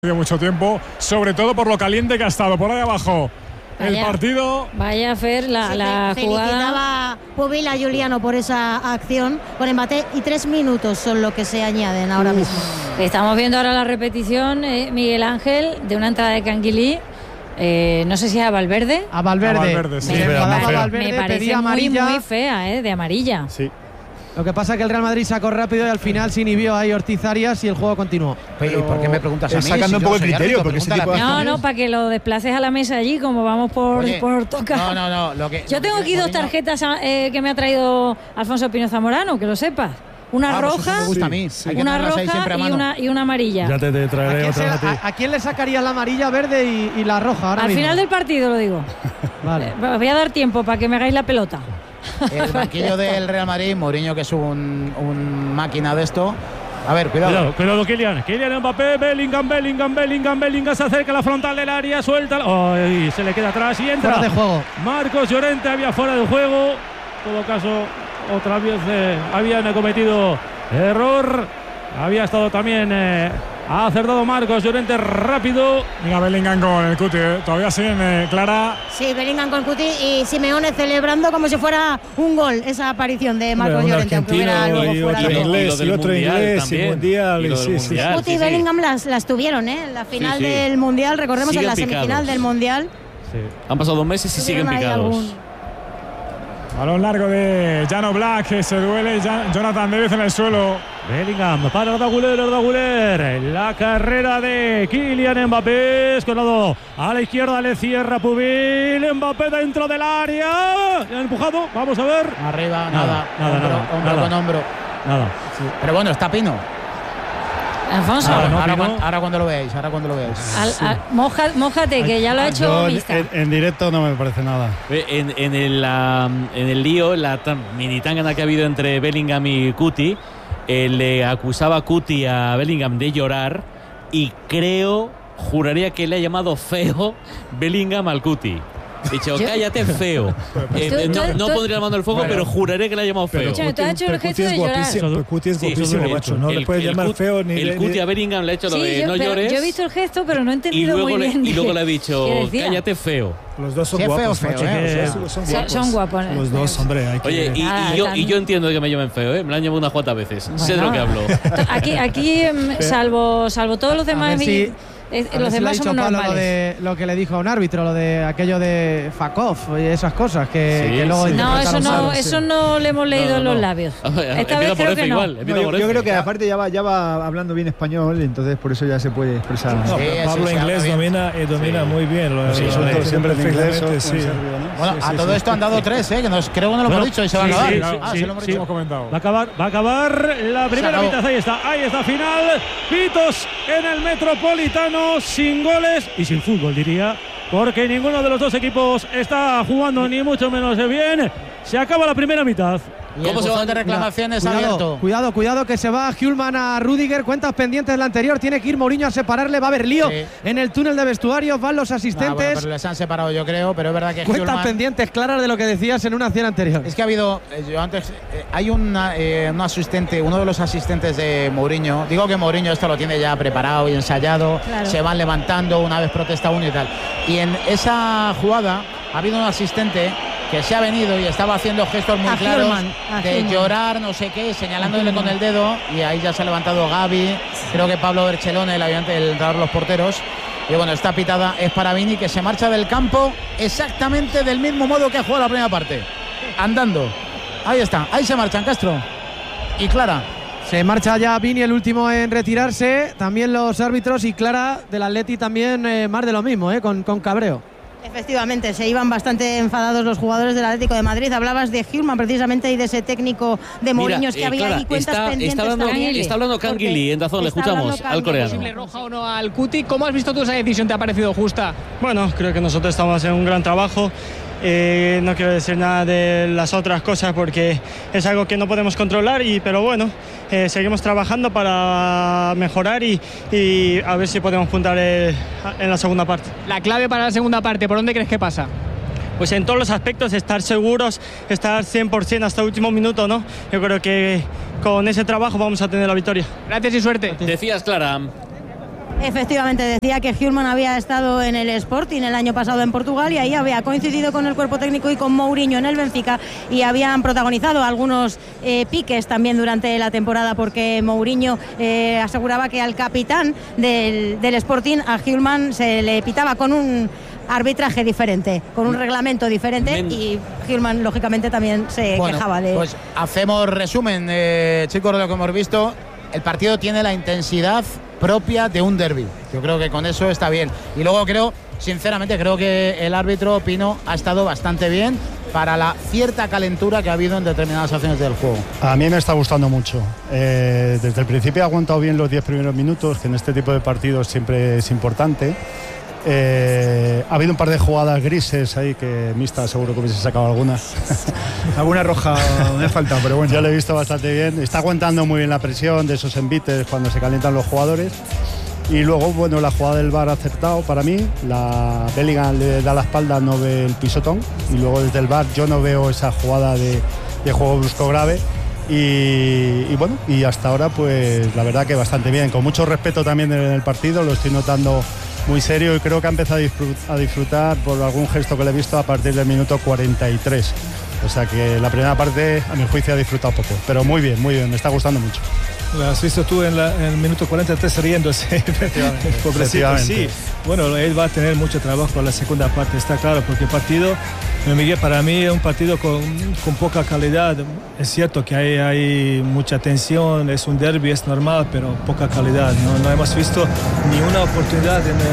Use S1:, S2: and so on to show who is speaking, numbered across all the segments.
S1: Mucho tiempo, sobre todo por lo caliente que ha estado por ahí abajo. El partido.
S2: Vaya a hacer la jugada.
S3: Felicitaba Pubil a Juliano por esa acción con Mbappé y 3 minutos son lo que se añaden ahora mismo.
S2: Estamos viendo ahora la repetición, Miguel Ángel, de una entrada de Canguilí. No sé si es a Valverde.
S4: A Valverde,
S1: sí.
S2: Me parece muy fea, de amarilla.
S4: Sí. Lo que pasa es que el Real Madrid sacó rápido y al final se inhibió ahí Ortiz Arias y el juego continuó.
S5: Pero ¿por qué me preguntas a mí?
S6: Sacando un poco el criterio, porque ese tipo de
S2: No, para que lo desplaces a la mesa allí, como vamos por tocar.
S5: No.
S2: Yo tengo aquí 2 tarjetas que me ha traído Alfonso Pino Zamorano, que lo sepas. Una roja,
S5: me gusta a mí.
S2: una roja y una amarilla.
S6: Ya te traeré otra vez.
S4: ¿A quién le sacaría la amarilla, verde y la roja ahora
S2: Al
S4: mismo?
S2: final del partido lo digo.
S4: Vale.
S2: Os voy a dar tiempo para que me hagáis la pelota.
S5: El banquillo del Real Madrid, Mourinho, que es un máquina de esto. A ver, cuidado.
S7: Cuidado, Kylian Mbappé, Bellingham se acerca a la frontal del área, suelta. Y se le queda atrás y entra.
S4: Fuera de juego.
S7: Marcos Llorente había fuera de juego. En todo caso, otra vez habían cometido error. Había estado también. Ha acertado Marcos Llorente rápido.
S1: Mira Bellingham con el Cuti, todavía siguen Clara.
S3: Sí, Bellingham con Cuti y Simeone celebrando como si fuera un gol esa aparición de Marcos Llorente, aunque hubiera luego fuera de
S6: inglés, y otro inglés, y mundial.
S3: Cuti y Bellingham las tuvieron, en la final del Mundial, recordemos en la semifinal del Mundial.
S8: Sí. Han pasado 2 meses y siguen picados.
S1: Balón largo de Jan Oblak, que se duele Jonathan David en el suelo.
S7: Bellingham para Arda Güler. La carrera de Kylian Mbappé. Escolado a la izquierda, le cierra Pubil. Mbappé dentro del área. Ha empujado, vamos a ver.
S5: Arriba, nada. Hombro con hombro.
S7: Nada.
S5: Sí. Pero bueno, está Pino.
S2: Alfonso.
S5: Ahora cuando lo veáis.
S2: Mójate, que ya lo ha hecho Vista.
S6: En directo no me parece nada.
S8: En el lío, la mini tangana que ha habido entre Bellingham y Cuti, le acusaba Cuti a Bellingham de llorar y juraría que le ha llamado feo Bellingham al Cuti. Dicho, cállate, feo. No pondría la mano al fuego, pero juraré que le ha llamado feo.
S2: Tú has hecho el gesto de llorar.
S6: Cuti es guapísimo, macho. No le puedes llamar feo ni...
S8: El Cuti a Bellingham le ha hecho lo de no llores.
S2: Yo he visto el gesto, pero no he entendido muy bien.
S8: Y luego le ha dicho, cállate, feo.
S6: Los dos son guapos, macho.
S2: Son guapos.
S6: Los dos, hombre.
S8: Oye, y yo entiendo que me llamen feo, Me lo han llamado unas cuantas veces. Sé de lo que hablo.
S2: Aquí salvo todos los demás... Los demás son normales.
S4: Lo que le dijo a un árbitro, lo de aquello de Fakov y esas cosas que luego
S2: eso no le hemos leído en los labios. Esta vez creo que no.
S6: Yo creo que aparte ya va hablando bien español, entonces por eso ya se puede expresar.
S9: Pablo inglés domina muy bien.
S6: Siempre inglés.
S5: Bueno, a todo esto han dado 3, que creo que no lo hemos dicho y se va a acabar.
S1: Sí, lo hemos comentado.
S7: Va a acabar la primera mitad. Ahí está, final. Pitos en el Metropolitano. Sin goles y sin fútbol, diría, porque ninguno de los dos equipos está jugando ni mucho menos bien. Se acaba la primera mitad.
S5: ¿Cómo se van de reclamaciones abierto?
S4: Cuidado que se va Hjulman a Rüdiger, cuentas pendientes de la anterior, tiene que ir Mourinho a separarle, va a haber lío en el túnel de vestuarios, van los asistentes.
S5: Pero les han separado, yo creo, pero es verdad que
S4: cuentas pendientes claras de lo que decías en una acción anterior.
S5: Es que ha habido, hay un asistente, uno de los asistentes de Mourinho, digo que Mourinho esto lo tiene ya preparado y ensayado, se van levantando una vez protesta uno y tal. Y en esa jugada ha habido un asistente que se ha venido y estaba haciendo gestos muy claros de llorar, no sé qué, señalándole con el dedo, y ahí ya se ha levantado Gavi, creo que Pablo Berchelone, el entrenador de los porteros. Y bueno, esta pitada es para Vini, que se marcha del campo exactamente del mismo modo que ha jugado la primera parte, andando. Ahí está, ahí se marchan Castro y Clara.
S4: Se marcha ya Vini, el último en retirarse, también los árbitros, y Clara del Atleti también más de lo mismo, con cabreo.
S3: Efectivamente, se iban bastante enfadados los jugadores del Atlético de Madrid. Hablabas de Hjulman precisamente y de ese técnico de Mourinho, que había ahí cuentas pendientes.
S8: Está hablando Canguilí en Dazón, le escuchamos al coreano.
S10: ¿Posible roja o no al Cuti? ¿Cómo has visto tú esa decisión? ¿Te ha parecido justa?
S11: Bueno, creo que nosotros estamos haciendo un gran trabajo. No quiero decir nada de las otras cosas porque es algo que no podemos controlar, pero bueno, seguimos trabajando para mejorar y a ver si podemos puntar en la segunda parte.
S10: La clave para la segunda parte, ¿por dónde crees que pasa?
S11: Pues en todos los aspectos, estar seguros, estar 100% hasta el último minuto, ¿no? Yo creo que con ese trabajo vamos a tener la victoria.
S10: Gracias y suerte.
S8: Decías, Clara.
S3: Efectivamente, decía que Hjulmand había estado en el Sporting el año pasado en Portugal y ahí había coincidido con el cuerpo técnico y con Mourinho en el Benfica y habían protagonizado algunos piques también durante la temporada, porque Mourinho aseguraba que al capitán del Sporting, a Hjulmand, se le pitaba con un arbitraje diferente, con un reglamento diferente, y Hjulmand lógicamente también se quejaba de...
S5: Pues hacemos resumen, chicos, de lo que hemos visto. El partido tiene la intensidad propia de un derbi. Yo creo que con eso está bien. Y luego sinceramente creo que el árbitro Pino ha estado bastante bien para la cierta calentura que ha habido en determinadas acciones del juego.
S12: A mí me está gustando mucho. Desde el principio ha aguantado bien los 10 primeros minutos, que en este tipo de partidos siempre es importante. Ha habido un par de jugadas grises ahí que Mista seguro que hubiese sacado alguna.
S6: Alguna roja me falta, pero bueno.
S12: Yo lo he visto bastante bien. Está aguantando muy bien la presión de esos envites cuando se calientan los jugadores. Y luego, bueno, la jugada del VAR ha acertado para mí. La Bellingham le da la espalda, no ve el pisotón. Y luego desde el VAR yo no veo esa jugada de juego brusco grave. Y bueno, y hasta ahora pues la verdad que bastante bien. Con mucho respeto también en el partido, lo estoy notando muy serio y creo que ha empezado a disfrutar por algún gesto que le he visto a partir del minuto 43. O sea que la primera parte, a mi juicio, ha disfrutado poco. Pero muy bien, me está gustando mucho.
S9: Lo has visto tú en el minuto 43 riéndose. Pobrecito, sí. Bueno, él va a tener mucho trabajo en la segunda parte, está claro, porque el partido, Miguel, para mí es un partido con poca calidad. Es cierto que hay mucha tensión, es un derbi, es normal, pero poca calidad. No hemos visto ni una oportunidad en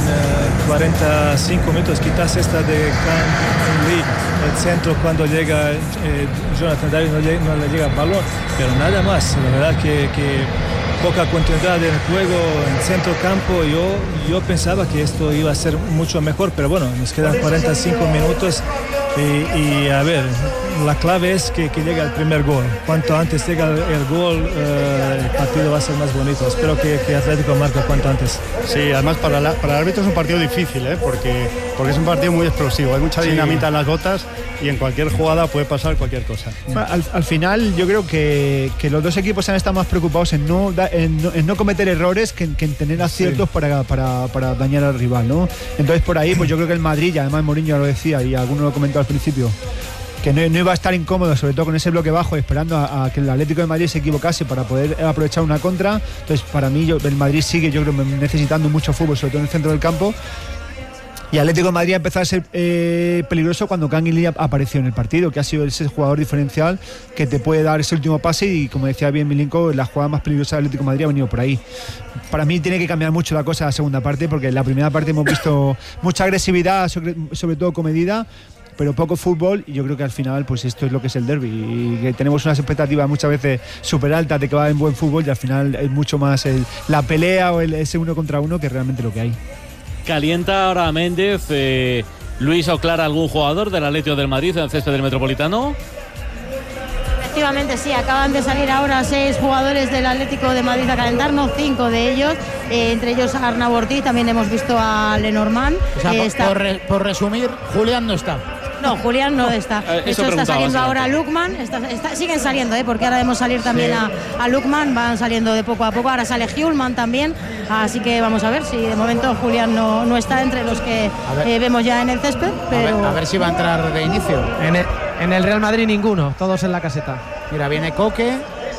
S9: 45 minutos, quizás esta de Kang Lee, el centro cuando llega Jonathan David no le llega el balón, pero nada más. La verdad que poca continuidad en el juego en centro campo. Yo pensaba que esto iba a ser mucho mejor, pero bueno, nos quedan 45 minutos y a ver, la clave es que llegue el primer gol. Cuanto antes llega el gol, el partido va a ser más bonito. Espero que Atlético marque cuanto antes.
S12: Sí, además para el árbitro es un partido difícil, porque es un partido muy explosivo, hay mucha dinamita en las botas y en cualquier jugada puede pasar cualquier cosa.
S6: Al final yo creo que los dos equipos han estado más preocupados en no cometer errores que en tener aciertos para dañar al rival, ¿no? Entonces por ahí pues yo creo que el Madrid, y además Mourinho lo decía y alguno lo comentó al principio, que no iba a estar incómodo, sobre todo con ese bloque bajo, esperando a que el Atlético de Madrid se equivocase para poder aprovechar una contra. Entonces para mí el Madrid sigue, yo creo, necesitando mucho fútbol, sobre todo en el centro del campo. Y Atlético de Madrid ha empezado a ser peligroso cuando Kang Lee apareció en el partido, que ha sido ese jugador diferencial que te puede dar ese último pase y, como decía bien Milinko, la jugada más peligrosa del Atlético de Madrid ha venido por ahí. Para mí tiene que cambiar mucho la cosa la segunda parte, porque en la primera parte hemos visto mucha agresividad, sobre todo comedida, pero poco fútbol, y yo creo que al final pues esto es lo que es el derbi, y que tenemos unas expectativas muchas veces súper altas de que va en buen fútbol y al final es mucho más la pelea o ese uno contra uno que realmente lo que hay.
S8: Calienta ahora Méndez, Luis, o Clara, algún jugador del Atlético del Madrid en el césped del Metropolitano.
S3: Efectivamente, sí, acaban de salir ahora 6 jugadores del Atlético de Madrid a calentarnos, 5 de ellos, entre ellos Arnau Ortiz, también hemos visto a Lenormand.
S5: O sea, por resumir, Julián no está.
S3: No, Julián no está. De hecho, está saliendo ahora Lukman. Siguen saliendo, porque ahora debemos salir también a Lukman. Van saliendo de poco a poco. Ahora sale Hjulmand también. Así que vamos a ver si de momento Julián no está entre los que vemos ya en el césped. Pero...
S5: A ver si va a entrar de inicio.
S4: En el Real Madrid ninguno, todos en la caseta.
S5: Mira, viene Coque.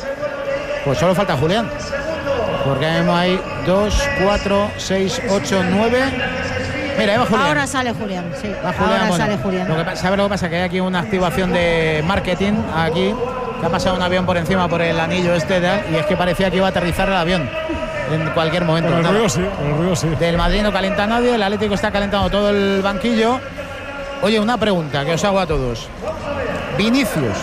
S5: Pues solo falta Julián. Porque hay 2, 4, 6, 8, 9... Mira, ahí va Julián.
S3: Ahora sale Julián, sí.
S5: Sale Julián. ¿Sabes lo que pasa? Que hay aquí una activación de marketing aquí, que ha pasado un avión por encima por el anillo y es que parecía que iba a aterrizar el avión en cualquier momento.
S1: Pero el ruido sí.
S5: Del Madrid no calienta nadie, el Atlético está calentando todo el banquillo. Oye, una pregunta que os hago a todos. Vinicius.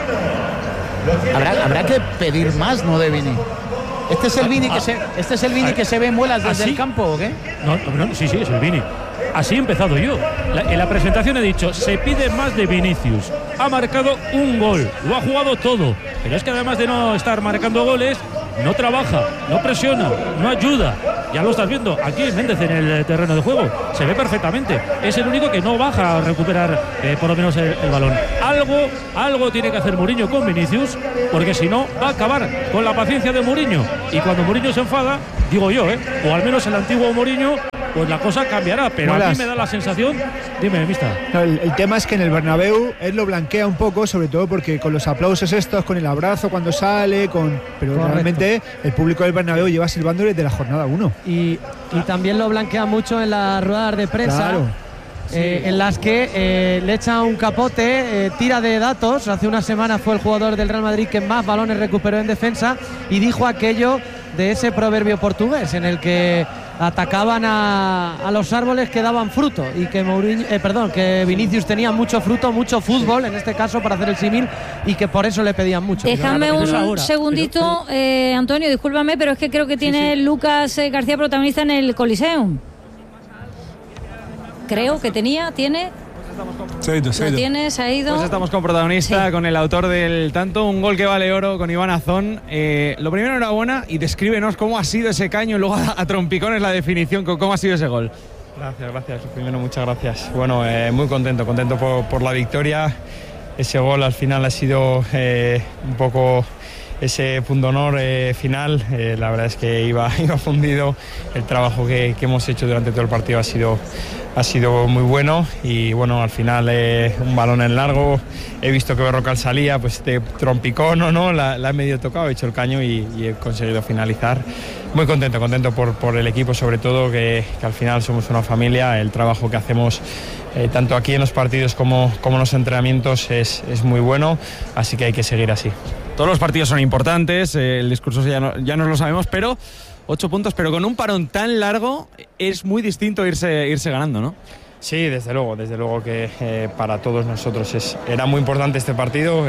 S5: ¿Habrá que pedir más, no, de Vini? ¿Este es el Vini que se ve en muelas desde el campo o qué?
S7: No, sí, es el Vini. Así he empezado yo. En la presentación he dicho, se pide más de Vinicius. Ha marcado un gol, lo ha jugado todo. Pero es que además de no estar marcando goles, no trabaja, no presiona, no ayuda. Ya lo estás viendo aquí Méndez en el terreno de juego. Se ve perfectamente. Es el único que no baja a recuperar por lo menos el balón. Algo tiene que hacer Mourinho con Vinicius, porque si no va a acabar con la paciencia de Mourinho. Y cuando Mourinho se enfada, digo yo, o al menos el antiguo Mourinho, pues la cosa cambiará, pero a mí me da la sensación. Dime, mister.
S6: No, el tema es que en el Bernabéu él lo blanquea un poco, sobre todo porque con los aplausos estos, con el abrazo cuando sale, pero correcto, realmente el público del Bernabéu lleva silbando desde la jornada 1.
S4: Y también lo blanquea mucho en las ruedas de prensa. Claro. En las que le echa un capote, tira de datos. Hace una semana fue el jugador del Real Madrid que más balones recuperó en defensa y dijo aquello de ese proverbio portugués en el que atacaban a los árboles que daban fruto y que que Vinicius tenía mucho fruto, mucho fútbol en este caso para hacer el símil y que por eso le pedían mucho.
S2: Déjame un segundito, Antonio, discúlpame, pero es que creo que tiene Lucas García protagonista en el Coliseum. Creo que tiene.
S13: Se ha ido.
S2: Pues
S13: estamos con protagonista, con el autor del tanto, un gol que vale oro, con Iván Azón. Lo primero, enhorabuena y descríbenos cómo ha sido ese caño y luego a trompicones la definición, cómo ha sido ese gol.
S14: Gracias. Primero, muchas gracias. Bueno, muy contento por la victoria. Ese gol al final ha sido un poco ese punto honor final. La verdad es que iba fundido. El trabajo que hemos hecho durante todo el partido ha sido muy bueno y bueno, al final un balón en largo, he visto que Berrocal salía, pues de trompicón la he medio tocado, he hecho el caño y he conseguido finalizar. Muy contento por el equipo, sobre todo que al final somos una familia. El trabajo que hacemos tanto aquí en los partidos como en los entrenamientos es muy bueno, así que hay que seguir así.
S13: Todos los partidos son importantes, el discurso ya nos lo sabemos, pero 8 puntos, pero con un parón tan largo es muy distinto irse ganando, ¿no?
S14: Sí, desde luego que para todos nosotros era muy importante este partido.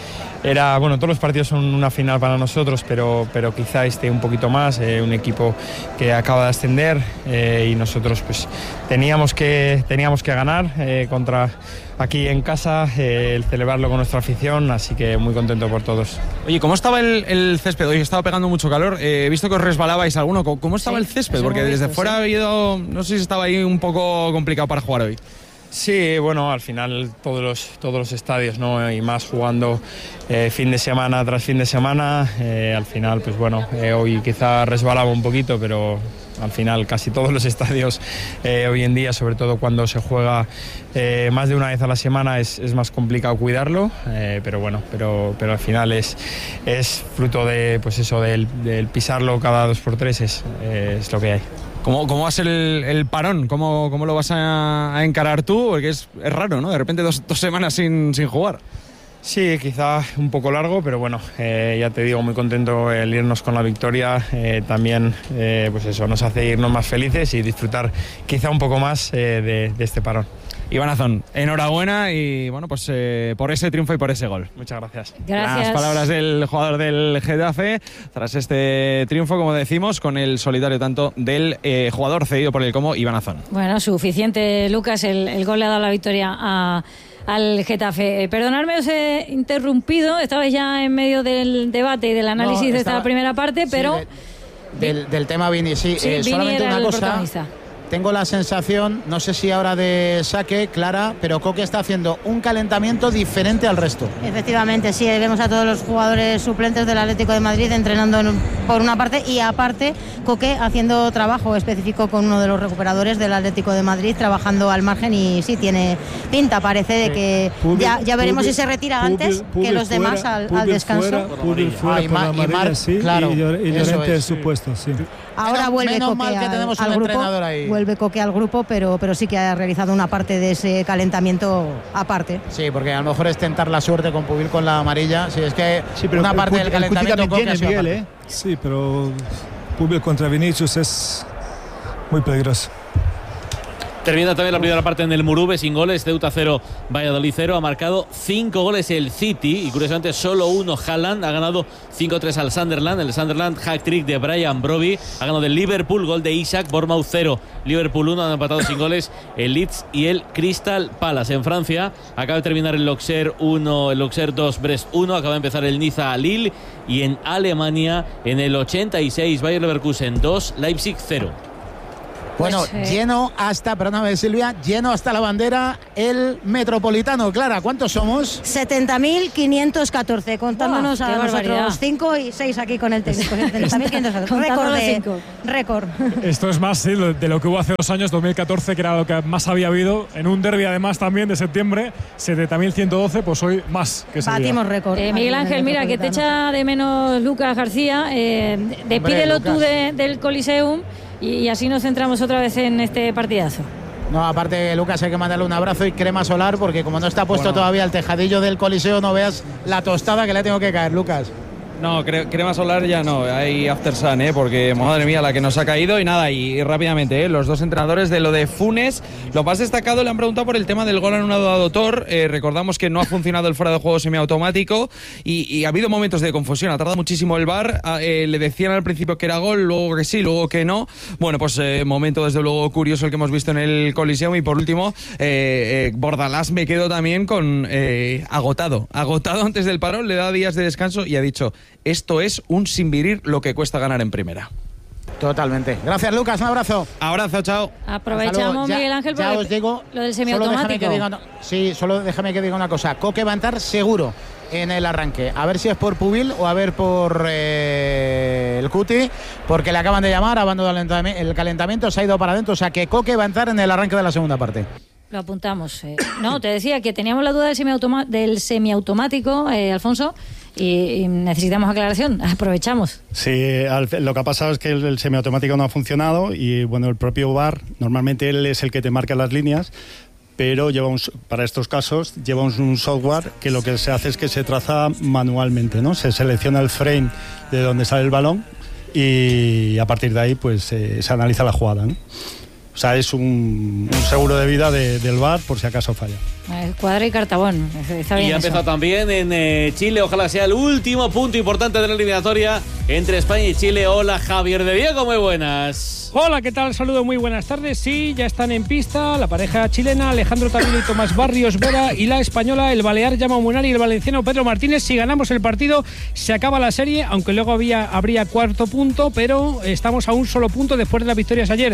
S14: Todos los partidos son una final para nosotros, pero quizá un poquito más, un equipo que acaba de ascender y nosotros pues teníamos que ganar contra aquí en casa, celebrarlo con nuestra afición, así que muy contento por todos.
S13: Oye, ¿cómo estaba el césped? Hoy estaba pegando mucho calor, he visto que os resbalabais alguno. ¿Cómo estaba el césped? Porque desde fuera ha habido, no sé si estaba ahí un poco complicado para jugar hoy.
S14: Sí, bueno, al final todos los estadios, ¿no? Y más jugando fin de semana tras fin de semana, al final, pues bueno, hoy quizá resbalaba un poquito, pero al final casi todos los estadios hoy en día, sobre todo cuando se juega más de una vez a la semana, es más complicado cuidarlo, pero al final es fruto de, pues eso, del pisarlo cada 2x3, es lo que hay.
S13: ¿Cómo va a ser el parón? ¿Cómo lo vas a encarar tú? Porque es raro, ¿no? De repente dos semanas sin jugar.
S14: Sí, quizá un poco largo, pero bueno, ya te digo, muy contento el irnos con la victoria. También, pues eso, nos hace irnos más felices y disfrutar quizá un poco más de este parón.
S13: Iván Azón, enhorabuena y bueno, pues por ese triunfo y por ese gol.
S14: Muchas gracias.
S2: Gracias.
S13: Las palabras del jugador del Getafe tras este triunfo, como decimos, con el solitario tanto del jugador cedido por el Como, Iván Azón.
S2: Bueno, suficiente, Lucas, el gol le ha dado la victoria al Getafe. Perdonadme, os he interrumpido, estabais ya en medio del debate y del análisis de esta primera parte, pero...
S5: Del tema Vini, sí, solamente una cosa. Tengo la sensación, no sé si ahora de saque, Clara, pero Coque está haciendo un calentamiento diferente al resto.
S3: Efectivamente, sí, vemos a todos los jugadores suplentes del Atlético de Madrid entrenando por una parte y aparte Coque haciendo trabajo específico con uno de los recuperadores del Atlético de Madrid, trabajando al margen y sí, tiene pinta, parece de que ya veremos si se retira antes que los demás al descanso.
S9: Y Llorente es su puesto, sí.
S3: Ahora vuelve Coque al grupo, pero sí que ha realizado una parte de ese calentamiento aparte.
S5: Sí, porque a lo mejor es tentar la suerte con Pubil con la amarilla. Sí, es que pero una parte del calentamiento Coque
S9: Miguel, Sí, pero Pubil contra Vinicius es muy peligroso.
S8: Termina también la primera parte en el Murube sin goles, Ceuta 0, Valladolid 0, ha marcado 5 goles el City y curiosamente solo uno Haaland, ha ganado 5-3 al Sunderland, el Sunderland hat-trick de Brian Brobbey, ha ganado el Liverpool, gol de Isaac, Bournemouth 0, Liverpool 1, han empatado sin goles el Leeds y el Crystal Palace. En Francia acaba de terminar el Auxerre 1, el Auxerre 2, Brest 1, acaba de empezar el Niza Lille y en Alemania en el 86 Bayer Leverkusen 2, Leipzig 0.
S5: Bueno, lleno hasta la bandera el Metropolitano. Clara, ¿cuántos somos?
S3: 70.514, contándonos a nosotros 5 y 6 aquí con el técnico. 70.514. récord.
S1: Esto es más sí, de lo que hubo hace 2 años, 2014, que era lo que más había habido. En un derbi además también de septiembre, 70.112, pues hoy más que ese
S3: Batimos récord.
S2: Miguel Ángel, mira, que te echa de menos Lucas García. Despídelo
S5: Lucas.
S2: tú del Coliseum y así nos centramos otra vez en este partidazo.
S5: No, aparte, Lucas, hay que mandarle un abrazo y crema solar, porque como no está puesto todavía el tejadillo del Coliseo, no veas la tostada que le tengo que caer, Lucas.
S13: No, crema solar ya no, hay after sun, porque madre mía la que nos ha caído. Y nada, y rápidamente, los dos entrenadores de lo de Funes, lo más destacado, le han preguntado por el tema del gol anulado a Dotor. Recordamos que no ha funcionado el fuera de juego semiautomático y ha habido momentos de confusión, ha tardado muchísimo el VAR. Le decían al principio que era gol, luego que sí, luego que no. Bueno, pues momento desde luego curioso el que hemos visto en el Coliseum. Y por último, Bordalás me quedo también con agotado antes del parón, le da días de descanso y ha dicho: esto es un sinvirir lo que cuesta ganar en primera.
S5: Totalmente. Gracias, Lucas. Un abrazo.
S13: Abrazo, chao.
S2: Aprovechamos, Miguel Ángel,
S5: ya os digo,
S2: lo del semiautomático.
S5: Solo déjame que diga una cosa. Coque va a entrar seguro en el arranque. A ver si es por Pubil o a ver por el Cuti, porque le acaban de llamar, ha abandonado el calentamiento, se ha ido para adentro. O sea que Coque va a entrar en el arranque de la segunda parte.
S2: Lo apuntamos. No, te decía que teníamos la duda del semiautomático, Alfonso, y necesitamos aclaración. Aprovechamos.
S12: Sí, lo que ha pasado es que el semiautomático no ha funcionado y bueno, el propio VAR, normalmente él es el que te marca las líneas, pero para estos casos lleva un software que lo que se hace es que se traza manualmente, ¿no? Se selecciona el frame de donde sale el balón y a partir de ahí pues se analiza la jugada, ¿no? O sea, es un seguro de vida del VAR por si acaso falla.
S2: Cuadra y Cartabón. Está bien.
S8: Y ha empezado también en Chile. Ojalá sea el último punto importante de la eliminatoria entre España y Chile. Hola, Javier de Diego, muy buenas.
S15: Hola, ¿qué tal? Saludo, muy buenas tardes. Sí, ya están en pista la pareja chilena, Alejandro Tavilo y Tomás Barrios Vera, y la española, el balear Jaume Munari y el valenciano Pedro Martínez. Si ganamos el partido, se acaba la serie, aunque luego habría cuarto punto, pero estamos a un solo punto después de las victorias ayer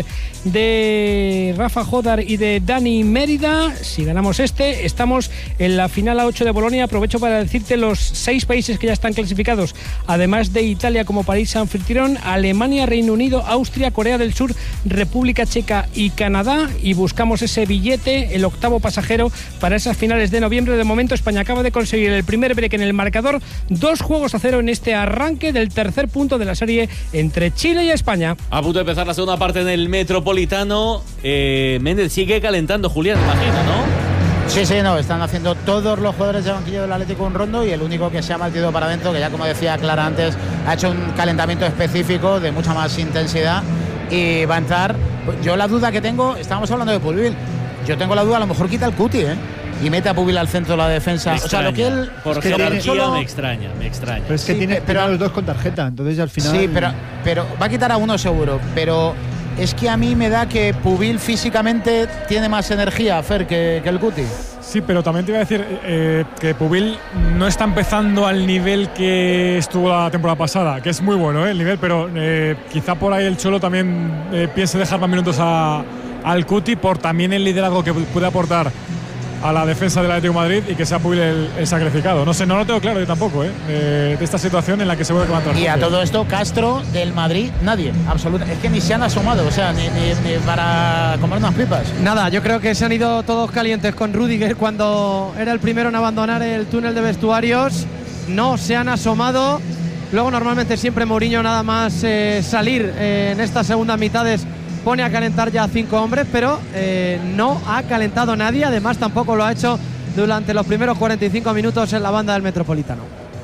S15: de Rafa Jodar y de Dani Mérida. Si ganamos estamos en la final A8 de Bolonia. Aprovecho para decirte los 6 países que ya están clasificados, además de Italia como país anfitrión: Alemania, Reino Unido, Austria, Corea del Sur, República Checa y Canadá. Y buscamos ese billete, el octavo pasajero, para esas finales de noviembre. De momento España acaba de conseguir el primer break en el marcador, 2-0 en este arranque del tercer punto de la serie entre Chile y España.
S8: A punto de empezar la segunda parte en el Metropolitano. Méndez sigue calentando, Julián, imagino, ¿no?
S5: Sí, no, están haciendo todos los jugadores de banquillo del Atlético un rondo, y el único que se ha metido para adentro, que ya como decía Clara antes, ha hecho un calentamiento específico de mucha más intensidad y va a entrar. Yo la duda que tengo, estábamos hablando de Pubil, yo tengo la duda, a lo mejor quita el Cuti, y mete a Pubil al centro de la defensa.
S8: Me extraña,
S5: o sea, lo que él
S8: por jerarquía me extraña.
S6: Pero es que tiene a los dos con tarjeta, entonces al final.
S5: Sí, pero va a quitar a uno seguro, pero es que a mí me da que Pubil físicamente tiene más energía, Fer, que el Cuti.
S1: Sí, pero también te iba a decir que Pubil no está empezando al nivel que estuvo la temporada pasada, que es muy bueno el nivel, pero quizá por ahí el Cholo también piense dejar más minutos al Cuti por también el liderazgo que puede aportar a la defensa del Atlético de Madrid y que sea Pubil el sacrificado. No sé, no lo tengo claro yo tampoco, de esta situación en la que se vuelve a levantar.
S5: Y a todo esto, Castro del Madrid, nadie, absolutamente. Es que ni se han asomado, o sea, ni para comer unas pipas.
S4: Nada, yo creo que se han ido todos calientes con Rüdiger cuando era el primero en abandonar el túnel de vestuarios. No se han asomado. Luego normalmente siempre Mourinho, nada más salir en estas segundas mitades, pone a calentar ya a 5 hombres, pero no ha calentado nadie. Además tampoco lo ha hecho durante los primeros 45 minutos en la banda del Metropolitano.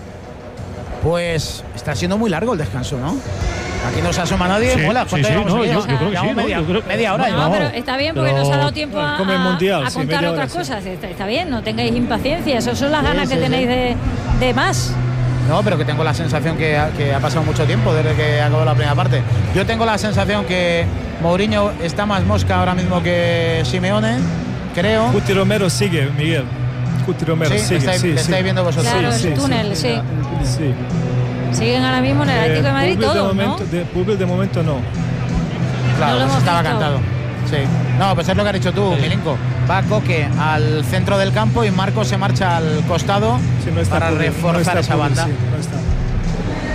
S5: Pues está siendo muy largo el descanso, ¿no? Aquí no se asoma nadie.
S7: Sí,
S5: Hola,
S7: sí, no, yo creo que sí.
S5: Media hora.
S2: No, pero está bien, porque nos ha dado tiempo a contar otras
S7: sí.
S2: cosas. Está bien, no tengáis impaciencia. Esas son las ganas que tenéis de más.
S5: No, pero que tengo la sensación que ha pasado mucho tiempo desde que acabó la primera parte. Yo tengo la sensación que Mourinho está más mosca ahora mismo que Simeone, creo.
S9: Cuti Romero sigue, Miguel. Cuti Romero sigue.
S5: Le estáis viendo vosotros.
S2: Claro, el túnel, sí. Siguen ahora mismo en el Atlético de Madrid todos, ¿no?
S9: Pubil de momento no.
S5: Claro,
S2: no
S5: pues estaba cantado. Sí. No, pues es lo que has dicho tú, Milinko. Va Coque al centro del campo y Marco se marcha al costado para reforzar esa banda.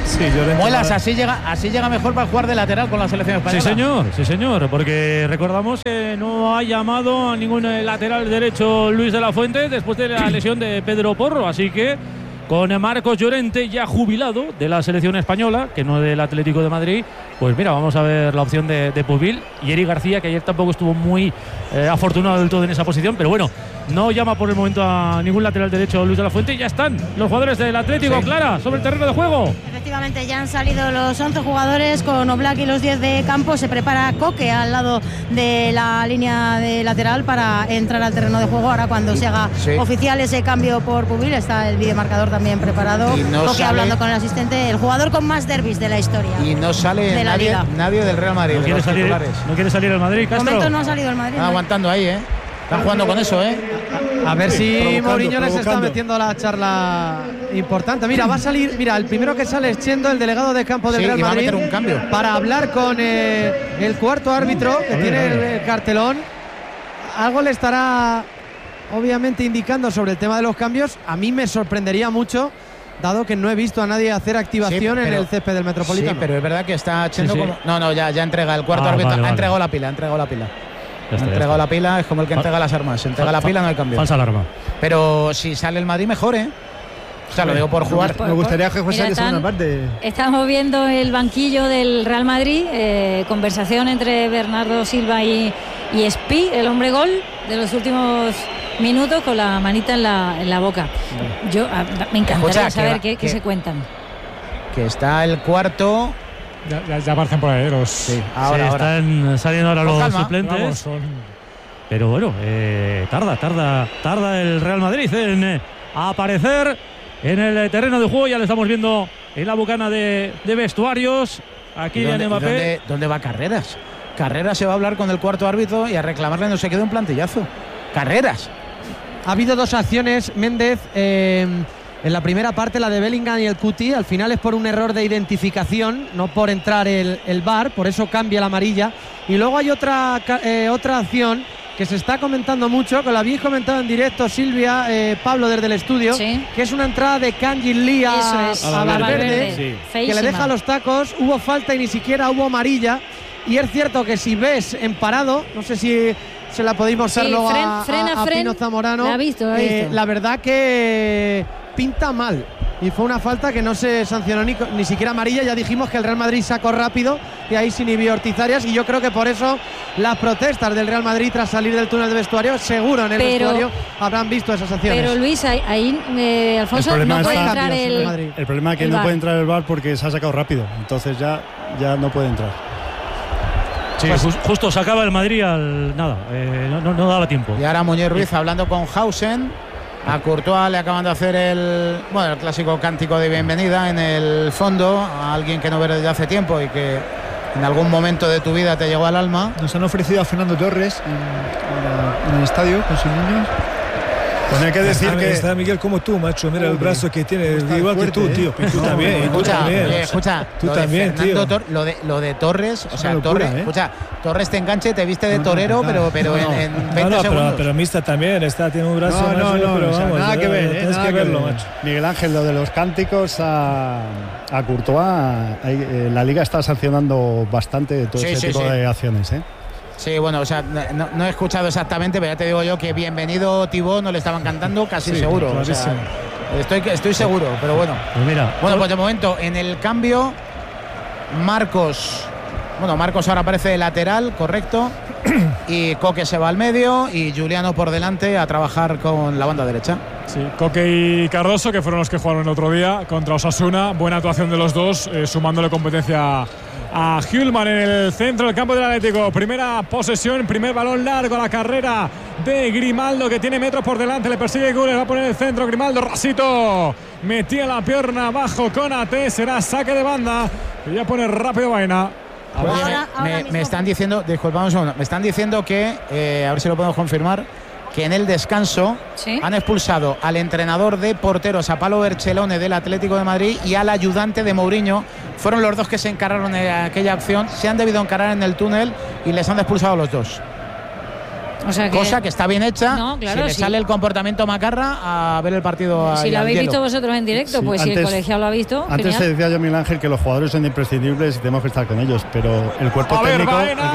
S9: Sí, Llorente.
S5: Muelas, así llega mejor para jugar de lateral con la selección española.
S7: Sí, señor, porque recordamos que no ha llamado a ningún lateral derecho Luis de la Fuente después de la lesión de Pedro Porro, así que con Marcos Llorente ya jubilado de la selección española, que no del Atlético de Madrid, pues mira, vamos a ver la opción de Pubil y Eric García, que ayer tampoco estuvo muy afortunado del todo en esa posición, pero bueno, no llama por el momento a ningún lateral derecho Luis de la Fuente y ya están los jugadores del Atlético, Clara, sobre el terreno de juego.
S3: Efectivamente, ya han salido los 11 jugadores con Oblak y los 10 de campo. Se prepara Coque al lado de la línea de lateral para entrar al terreno de juego. Ahora cuando se haga oficial ese cambio por Pubil, está el videomarcador también preparado. Coque hablando con el asistente, el jugador con más derbis de la historia.
S5: Y no sale nadie del Real Madrid.
S7: No quiere salir el Madrid, Castro.
S3: De momento no ha salido el Madrid.
S5: Están aguantando ahí, Están jugando con eso,
S4: A ver si Mourinho les está metiendo la charla importante. Mira, va a salir, el primero que sale es Chendo, el delegado de campo del Real Madrid,
S5: va a meter un cambio
S4: para hablar con el cuarto árbitro que tiene el cartelón. Algo le estará obviamente indicando sobre el tema de los cambios. A mí me sorprendería mucho, dado que no he visto a nadie hacer activación en el césped del Metropolitano.
S5: Sí, pero es verdad que está Chendo como... No, ya entrega el cuarto árbitro. Ha entregado la pila, Ha entregado la pila, es como el que entrega las armas. Se entrega la pila, no hay cambio.
S7: Falsa alarma.
S5: Pero si sale el Madrid, mejor, O sea, lo digo por jugar.
S6: Me gustaría que fuese de segunda parte.
S2: Estamos viendo el banquillo del Real Madrid. Conversación entre Bernardo Silva y Espi, el hombre gol de los últimos minutos, con la manita en la boca. Me encantaría saber qué se cuentan.
S5: Que está el cuarto.
S1: Ya aparecen por ahí los.
S5: Sí, ahora.
S7: Están saliendo ahora los suplentes. Pero bueno, tarda el Real Madrid en aparecer en el terreno de juego. Ya lo estamos viendo en la bucana de vestuarios. Aquí en Mbappé.
S5: ¿Dónde va Carreras? Carreras se va a hablar con el cuarto árbitro y a reclamarle, no se quede un plantillazo. Carreras.
S4: Ha habido dos acciones, Méndez. En la primera parte, la de Bellingham y el Cuti, al final es por un error de identificación, no por entrar el VAR, por eso cambia la amarilla. Y luego hay otra acción que se está comentando mucho, que lo habéis comentado en directo, Silvia, Pablo, desde el estudio, que es una entrada de Kangin Lee a Valverde, que le deja los tacos. Hubo falta y ni siquiera hubo amarilla. Y es cierto que si ves en parado, no sé si se la podéis mostrar luego a Pino Zamorano,
S2: la ha visto.
S4: La verdad que pinta mal. Y fue una falta que no se sancionó ni siquiera amarilla. Ya dijimos que el Real Madrid sacó rápido y ahí sin inhibió Ortiz Arias. Y yo creo que por eso las protestas del Real Madrid tras salir del túnel de vestuario, seguro en el vestuario habrán visto esas acciones.
S2: Pero Luis, ahí Alfonso, no puede entrar
S12: el problema es que no puede entrar el VAR porque se ha sacado rápido. Entonces ya no puede entrar.
S7: Sí, pues justo sacaba el Madrid no daba tiempo.
S5: Y ahora Muñoz Ruiz hablando con Hausen. A Courtois le acaban de hacer el clásico cántico de bienvenida en el fondo, a alguien que no ves desde hace tiempo y que en algún momento de tu vida te llegó al alma.
S6: Nos han ofrecido a Fernando Torres en el estadio con sus niños.
S9: Pues hay que decir que está Miguel como tú, macho. Mira el brazo que tiene, igual fuerte, que tú, tío. Tú también.
S5: Escucha,
S9: tú también, tío.
S5: Lo de Torres, o sea, Torres, escucha, Torres te enganche, te viste de torero, pero en 20 segundos.
S9: Pero Mista también tiene un brazo.
S12: Nada que ver, tienes que verlo, macho. Miguel Ángel, lo de los cánticos a Courtois, la Liga está sancionando bastante todo ese tipo de acciones,
S5: Sí, bueno, o sea, no he escuchado exactamente, pero ya te digo yo que bienvenido Tibó no le estaban cantando, casi seguro. O sea, estoy seguro, pero bueno.
S7: Pues mira.
S5: Bueno, pues de momento, en el cambio, Marcos ahora aparece de lateral, correcto. Y Coque se va al medio y Juliano por delante a trabajar con la banda derecha.
S1: Sí, Coque y Cardoso, que fueron los que jugaron el otro día contra Osasuna. Buena actuación de los dos, sumándole competencia a Hjulman en el centro del campo del Atlético. Primera posesión, primer balón largo a la carrera de Grimaldo, que tiene metros por delante, le persigue Gules, va a poner el centro Grimaldo, rasito, metía la pierna abajo con AT, será saque de banda y ya pone rápido Baena.
S5: Me están diciendo, disculpame un segundo, me están diciendo que, a ver si lo podemos confirmar, que en el descanso han expulsado al entrenador de porteros, a Palo Berchelone del Atlético de Madrid, y al ayudante de Mourinho. Fueron los dos que se encargaron de aquella acción, se han debido encarar en el túnel y les han expulsado a los dos. cosa que está bien hecha.
S2: No, claro,
S5: si le sale el comportamiento macarra a ver el partido.
S2: Si lo habéis visto vosotros en directo, pues si el colegiado lo ha visto.
S12: Antes te decía yo, Miguel Ángel, que los jugadores son imprescindibles y tenemos que estar con ellos, pero el cuerpo técnico.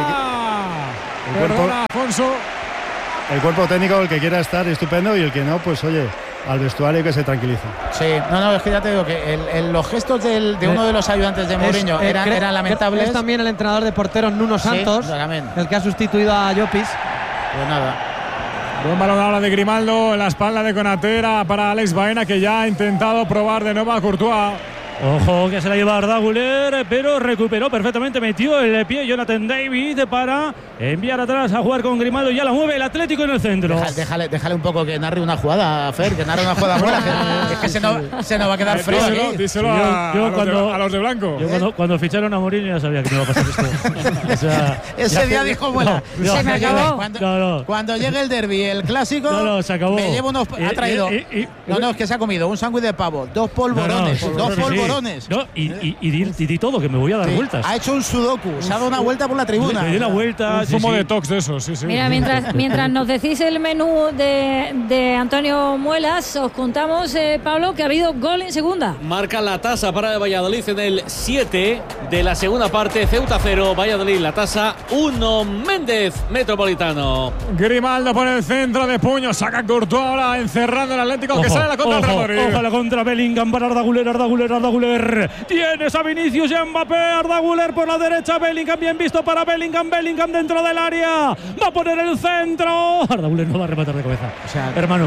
S12: El cuerpo técnico, el que quiera estar, estupendo, y el que no, pues oye, al vestuario que se tranquiliza.
S5: Sí, es que ya te digo que los gestos de uno de los ayudantes de Mourinho eran lamentables.
S4: Es también el entrenador de porteros Nuno Santos, el que ha sustituido a Llopis.
S5: Pues nada.
S1: Buen balón ahora de Grimaldo en la espalda de Konatera para Alex Baena, que ya ha intentado probar de nuevo a Courtois.
S7: Ojo que se la lleva Arda Güler, pero recuperó perfectamente, metió el pie Jonathan David para enviar atrás a jugar con Grimaldo. Ya la mueve el Atlético en el centro.
S5: Déjale un poco que narre una jugada, Fer, que narre una jugada buena. Es que se nos va a quedar frío.
S1: Díselo a los de blanco.
S7: Yo cuando ficharon a Mourinho ya sabía que me iba a pasar esto.
S5: Ese día dijo, bueno,
S2: se me acabó.
S5: Cuando llegue el derbi, el clásico,
S7: se acabó.
S5: Me llevo unos. Ha traído. Es que se ha comido un sándwich de pavo, 2 polvorones.
S7: Y di todo, que me voy a dar vueltas.
S5: Ha hecho un sudoku, se ha dado una vuelta por la tribuna.
S7: Le di una vuelta.
S1: Un zumo de tox de eso, sí.
S2: Mira, mientras nos decís el menú de Antonio Muelas, os contamos, Pablo, que ha habido gol en segunda.
S8: Marca la tasa para el Valladolid en el 7 de la segunda parte. Ceuta 0, Valladolid la tasa 1. Méndez, Metropolitano.
S1: Grimaldo por el centro de puño, saca Courtois ahora encerrando el Atlético, que sale la contra el Real Madrid.
S7: Ojalá contra Bellingham para Arda Güler. Tienes a Vinicius y a Mbappé. Arda Güler por la derecha. Bellingham, bien visto para Bellingham dentro del área. Va a poner el centro. Arda Güler no va a rematar de cabeza.
S5: O sea,
S7: hermano.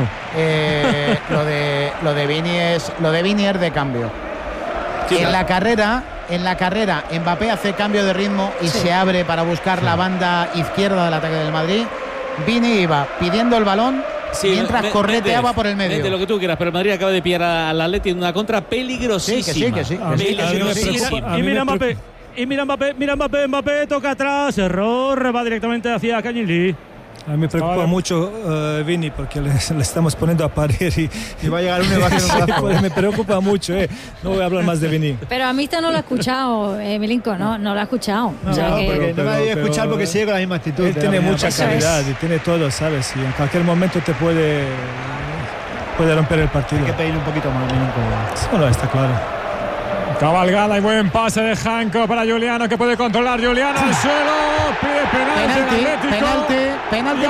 S5: Lo de Vini es de cambio. Sí, en la carrera, Mbappé hace cambio de ritmo y se abre para buscar la banda izquierda del ataque del Madrid. Vini iba pidiendo el balón. Mientras correteaba por el medio.
S8: De lo que tú quieras, pero el Madrid acaba de pillar al Atleti en una contra peligrosísima.
S5: Sí.
S7: Y mira Mbappé. Mbappé toca atrás. Error. Va directamente hacia Cañili.
S9: A mí me preocupa mucho Vini, porque le estamos poniendo a parir y va a llegar uno y va a hacer un golazo. Me preocupa mucho, no voy a hablar más de Vini.
S2: Pero a mí esta no lo ha escuchado, Milinko, no lo ha escuchado.
S6: No me voy a escuchar porque sigue con la misma actitud.
S9: Él tiene mucha calidad y tiene todo, ¿sabes? Y en cualquier momento te puede romper el partido.
S6: Hay que pedir un poquito más, Milinko.
S9: Bueno, está claro.
S1: Cabalgada y buen pase de Janko para Juliano, que puede controlar. Juliano al suelo, pide penalti.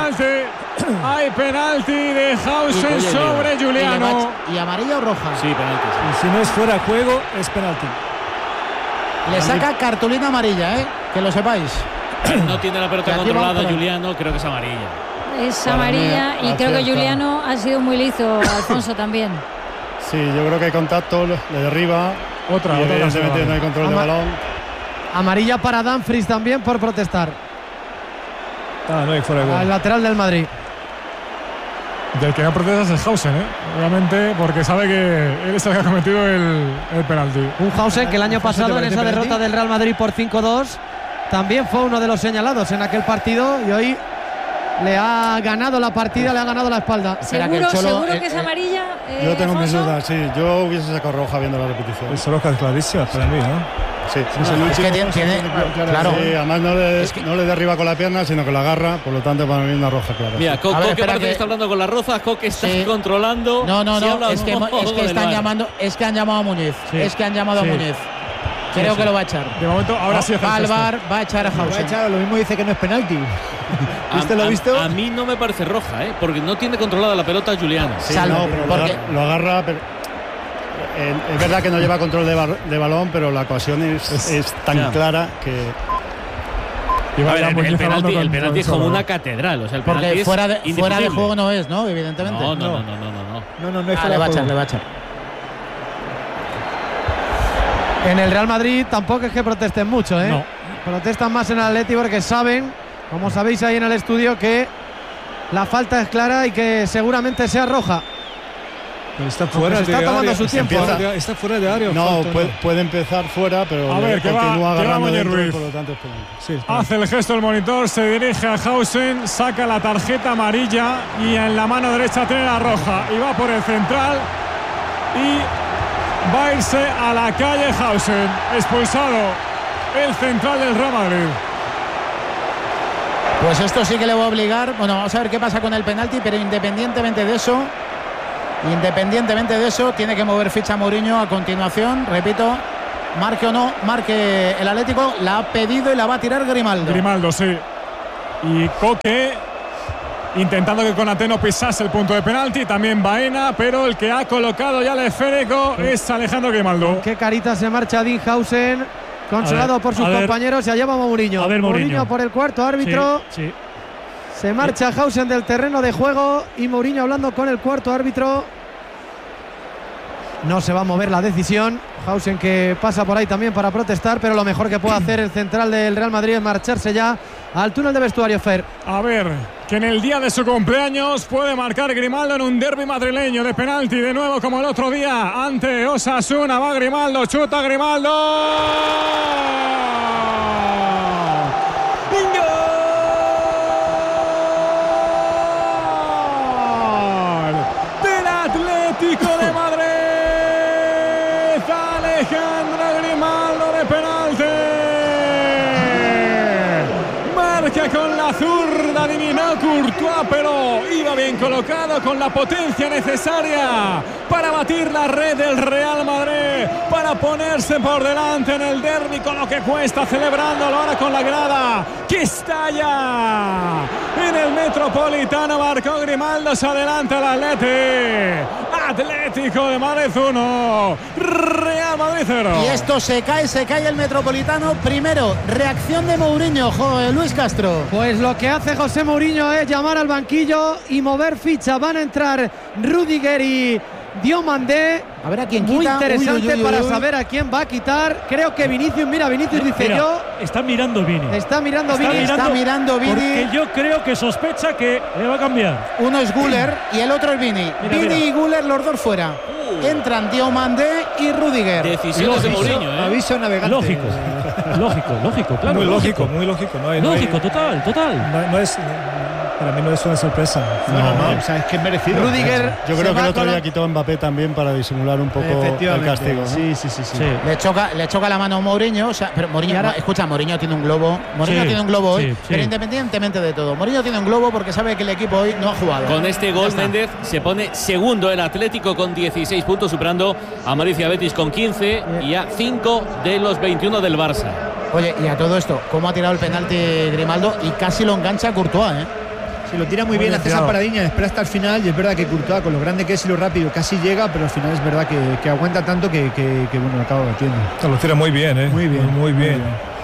S1: Hay penalti de Hausen sobre Juliano.
S5: ¿Y amarilla o roja?
S8: Sí, penalti.
S9: Y si no es fuera de juego, es penalti.
S5: Le saca cartulina amarilla, que lo sepáis.
S8: No tiene la pelota controlada Juliano, creo que es amarilla.
S2: Es amarilla y creo que Juliano ha sido muy listo, Alfonso también.
S12: Sí, yo creo que hay contacto, le derriba.
S1: Otra
S12: evidentemente no hay control de balón.
S4: Amarilla para Dumfries también por protestar.
S9: No hay fuera de gol.
S4: Al lateral del Madrid.
S1: Del que no protesta es Hausen, obviamente, porque sabe que él es el que ha cometido el penalti.
S4: Un Hausen que el año pasado en esa derrota del Real Madrid por 5-2 también fue uno de los señalados en aquel partido y hoy le ha ganado la partida, le ha ganado la espalda.
S2: ¿Seguro que es amarilla?
S12: Yo tengo mis dudas, sí. Yo hubiese sacado roja viendo la repetición.
S9: Es roja clarísima para mí, ¿no?
S12: Sí.
S5: Es que tiene claro.
S12: Sí, además no le derriba con la pierna, sino que la agarra, por lo tanto para mí una roja clara.
S8: Mira, Coque parece que está hablando con las rozas, Coque está controlando.
S5: No, es que han llamado a Muñiz. Es que han llamado a Muñiz. Creo que lo va a echar.
S1: De momento, ahora sí
S5: va al VAR, va a echar a Hausen.
S6: Lo mismo dice que no es penalti. ¿Viste lo visto?
S8: A mí no me parece roja, porque no tiene controlada la pelota Juliano.
S12: Sí, lo agarra, pero es verdad que no lleva control de balón, pero la ocasión es tan clara que...
S8: A ver, el penalti es como una catedral. O sea, el
S5: porque fuera de juego no es, ¿no? Evidentemente.
S8: No es
S5: le va a echar.
S4: En el Real Madrid tampoco es que protesten mucho,
S1: No.
S4: Protestan más en el Atleti porque saben, como sabéis ahí en el estudio, que la falta es clara y que seguramente sea roja.
S9: Pero está fuera de
S4: tomando su tiempo.
S9: Está fuera de área.
S12: No, puede empezar fuera, pero
S1: a ver,
S12: continúa agarrando
S1: dentro,
S12: Ruiz. Por lo tanto es penalti.
S1: Hace el gesto el monitor, se dirige a Hausen, saca la tarjeta amarilla y en la mano derecha tiene la roja y va por el central y va a irse a la calle Hausen, expulsado el central del Real Madrid.
S5: Pues esto sí que le va a obligar. Bueno, vamos a ver qué pasa con el penalti, pero independientemente de eso, tiene que mover ficha Mourinho a continuación. Repito, marque o no, marque el Atlético, la ha pedido y la va a tirar Grimaldo.
S1: Grimaldo, sí. Y Coque intentando que Konaté no pisase el punto de penalti, también Baena, pero el que ha colocado ya el esférico es Alejandro Grimaldo.
S4: Qué carita se marcha Dinhausen, consolado por sus compañeros, y allá va Mourinho. Mourinho por el cuarto árbitro.
S7: Sí.
S4: Se marcha Hausen del terreno de juego y Mourinho hablando con el cuarto árbitro. No se va a mover la decisión. Hausen que pasa por ahí también para protestar, pero lo mejor que puede hacer el central del Real Madrid es marcharse ya al túnel de vestuario, Fer.
S1: A ver, que en el día de su cumpleaños puede marcar Grimaldo en un derbi madrileño de penalti, de nuevo como el otro día ante Osasuna. Va Grimaldo, chuta Grimaldo. Atlético de Madrid, Alejandro Grimaldo de penalti, marca con la zurda, adivinó Courtois, pero iba bien colocado con la potencia necesaria para batir la red del Real Madrid, para ponerse por delante en el derbi, con lo que cuesta, celebrándolo ahora con la grada que estalla en el Metropolitano. Marcó Grimaldo, se adelanta el Atlético de Madrid 1, Real Madrid 0.
S5: Y esto se cae el Metropolitano. Primero, reacción de Mourinho, Luis Castro.
S4: Pues lo que hace José Mourinho es llamar al banquillo y mover ficha. Van a entrar Rüdiger y Diomandé.
S5: A ver a quién
S4: quita. Muy interesante para saber a quién va a quitar. Creo que Vinicius, Vinicius dice yo.
S7: Está mirando Vini.
S4: Está mirando Vini.
S7: Porque yo creo que sospecha que le va a cambiar.
S5: Uno es Güler y el otro es Vini. Vini y Güler, los dos fuera. Entran Diomandé y Rüdiger.
S8: Decisiones de Mourinho,
S6: Aviso navegante.
S7: Lógico, claro.
S9: Muy lógico.
S7: Lógico, total.
S9: No es, para mí no es una sorpresa.
S6: No, o sea, es que es merecido.
S4: Rüdiger,
S12: yo creo que el otro día quitó Mbappé también para disimular un poco el castigo, ¿no?
S6: Sí.
S5: Le choca la mano a Mourinho, o sea, pero Mourinho, escucha, Mourinho tiene un globo. Tiene un globo hoy, pero independientemente de todo, Mourinho tiene un globo porque sabe que el equipo hoy no ha jugado.
S8: Con este gol, Méndez se pone segundo el Atlético con 16 puntos, superando a Maricia Betis con 15 y a 5 de los 21 del Barça.
S5: Oye, y a todo esto, ¿cómo ha tirado el penalti Grimaldo? Y casi lo engancha Courtois,
S6: Se lo tira muy bien, hace esa paradilla, espera hasta el final, y es verdad que Courtois, con lo grande que es y lo rápido, casi llega, pero al final es verdad que aguanta tanto que bueno, acaba batiendo.
S9: Lo tira muy bien, Muy bien.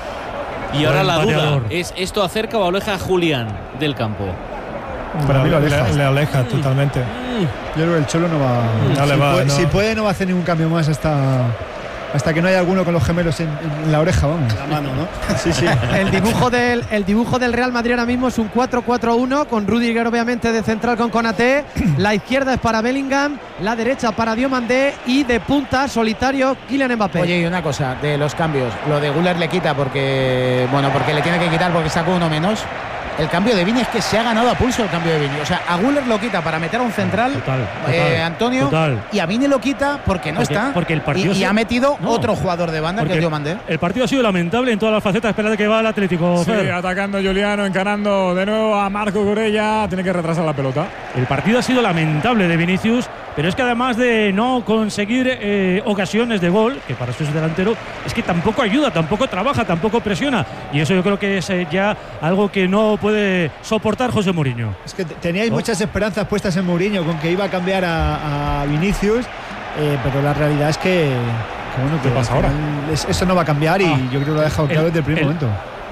S8: Y ahora la duda, ¿es esto acerca o aleja a Julián del campo?
S9: Para mí le aleja totalmente.
S6: Yo creo que el Cholo no va. Si puede, no va a hacer ningún cambio más hasta que no haya alguno con los gemelos en la oreja, vamos.
S12: La mano, ¿no?
S6: Sí.
S4: El dibujo del Real Madrid ahora mismo es un 4-4-1 con Rüdiger obviamente de central con Konaté. La izquierda es para Bellingham, la derecha para Diomandé y de punta solitario Kylian Mbappé.
S5: Oye, y una cosa de los cambios, lo de Güler le quita porque le tiene que quitar porque sacó uno menos. El cambio de Vini es que se ha ganado a pulso el cambio de Vini. O sea, a Güler lo quita para meter a un central, Antonio, y a Vini lo quita porque no está.
S7: Porque el partido
S5: y ha metido otro jugador de banda que es Diomandé.
S7: El partido ha sido lamentable en todas las facetas. Espérate que va el Atlético.
S1: Sí, atacando Juliano, encarando de nuevo a Marco Curella. Tiene que retrasar la pelota.
S7: El partido ha sido lamentable de Vinicius, pero es que además de no conseguir ocasiones de gol, que para eso es delantero, es que tampoco ayuda, tampoco trabaja, tampoco presiona. Y eso yo creo que es ya algo que no puede soportar José Mourinho.
S6: Es que teníais muchas esperanzas puestas en Mourinho con que iba a cambiar a Vinicius, pero la realidad es que bueno,
S1: ¿qué pasa ahora?
S6: Eso no va a cambiar y yo creo que lo ha dejado claro desde el primer momento.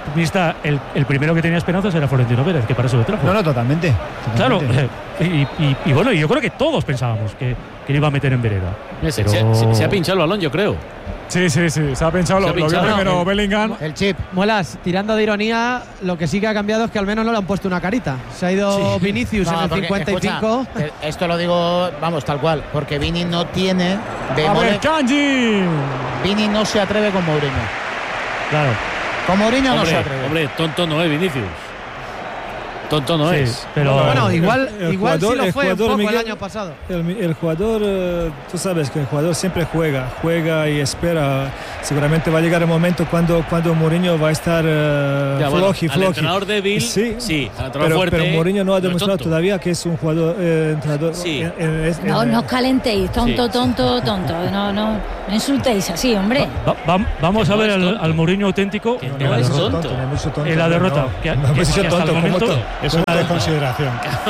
S7: El primero que tenía esperanzas era Florentino Pérez, que para eso lo trajo.
S6: No, totalmente.
S7: Claro, y bueno, yo creo que todos pensábamos que le iba a meter en vereda.
S8: Se ha pinchado el balón, yo creo.
S1: Sí, se ha pinchado. Lo vio primero Bellingham.
S5: El chip.
S4: Muelas, tirando de ironía, lo que sí que ha cambiado es que al menos no le han puesto una carita. Se ha ido Vinicius en el 55.
S5: Escucha, esto lo digo, vamos, tal cual, porque Vini no tiene Vini no se atreve con Mourinho.
S7: Claro.
S5: Con Mourinho no se atreve.
S8: Hombre, tonto no es Vinicius. tonto no es.
S15: Pero
S4: bueno, igual
S9: jugador,
S4: sí lo fue un poco
S9: Miguel,
S4: el año pasado.
S9: El jugador, tú sabes que el jugador siempre juega y espera. Seguramente va a llegar el momento cuando Mourinho va a estar floji.
S8: Al entrenador débil, sí, al entrenador fuerte.
S9: Pero Mourinho no ha demostrado todavía que es un jugador entrenador.
S8: Sí.
S2: No os calentéis, tonto. No insultéis así, hombre.
S15: Vamos a ver al Mourinho auténtico.
S8: No es tonto.
S15: En la derrota.
S9: No hemos dicho tonto, como tonto.
S12: Es una desconsideración.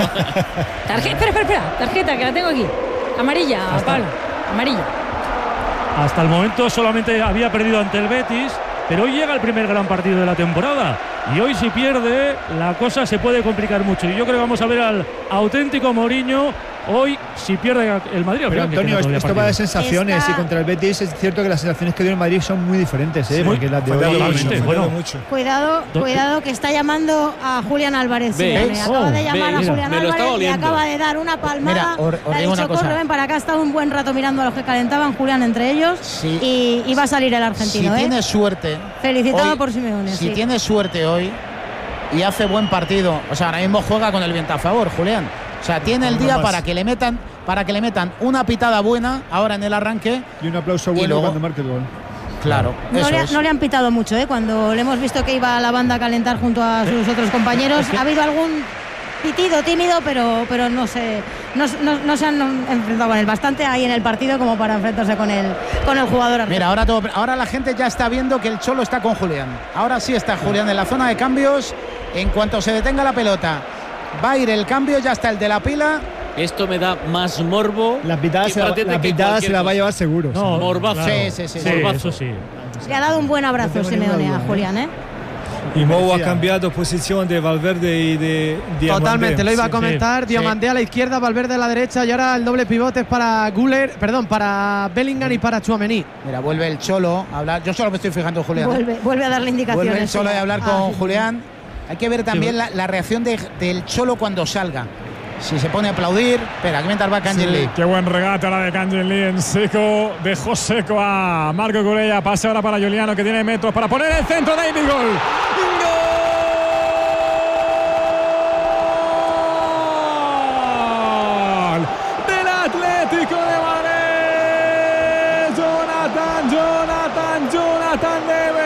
S2: Espera, tarjeta que la tengo aquí. Amarilla, Pablo. Amarilla.
S15: Hasta el momento solamente había perdido ante el Betis, pero hoy llega el primer gran partido de la temporada. Y hoy si pierde, la cosa se puede complicar mucho. Y yo creo que vamos a ver al auténtico Mourinho hoy si pierde el Madrid.
S6: Pero Antonio, esto va de sensaciones y contra el Betis es cierto que las sensaciones que dio el Madrid son muy diferentes, porque las de hoy
S3: mucho. Cuidado que está llamando a Julián Álvarez. Acaba de llamar a Julián Álvarez y acaba de dar una palmada. Le ha dicho, corre, ven para acá. Ha estado un buen rato mirando a los que calentaban, Julián entre ellos, y va a salir el argentino.
S5: Si tiene suerte,
S3: felicitado
S5: hoy,
S3: por Simeone.
S5: Si tiene suerte hoy y hace buen partido, o sea, ahora mismo juega con el viento a favor, Julián. O sea, tiene el día para que le metan una pitada buena ahora en el arranque.
S6: Y un aplauso bueno luego, cuando marque el gol.
S5: Claro.
S3: No le han pitado mucho, cuando le hemos visto que iba a la banda a calentar junto a sus otros compañeros. Ha habido algún pitido tímido, pero no se han enfrentado con él. Bastante ahí en el partido como para enfrentarse con el jugador argentino.
S5: Mira, ahora la gente ya está viendo que el Cholo está con Julián. Ahora sí está Julián en la zona de cambios. En cuanto se detenga la pelota, va a ir el cambio, ya está el de la pila.
S8: Esto me da más morbo.
S6: La pitada se la va a llevar seguro.
S8: No, morbazo.
S5: Claro. Sí,
S8: morbazo.
S15: Eso sí.
S3: Le ha dado un buen abrazo Simeone a Julián,
S9: Y Mou ha cambiado posición de Valverde y de Diomandé.
S4: Totalmente, lo iba a comentar. Diomandé a la izquierda, Valverde a la derecha, y ahora el doble pivote es para para Bellingham y para Tchouaméni.
S5: Mira, vuelve el Cholo a hablar. Yo solo me estoy fijando en Julián.
S3: Vuelve a darle indicaciones.
S5: Vuelve el Cholo a hablar con Julián. Hay que ver también la reacción del Cholo cuando salga. Si se pone a aplaudir. Espera, que mientras va Kangin Lee.
S1: Qué buen regate la de Kangin Lee en seco. Dejó seco a Marco Cucurella. Pase ahora para Giuliano, que tiene metros para poner el centro. David, gol. ¡Gol! Del Atlético de Madrid. Jonathan David.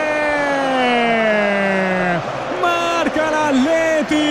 S1: Marca el Atleti.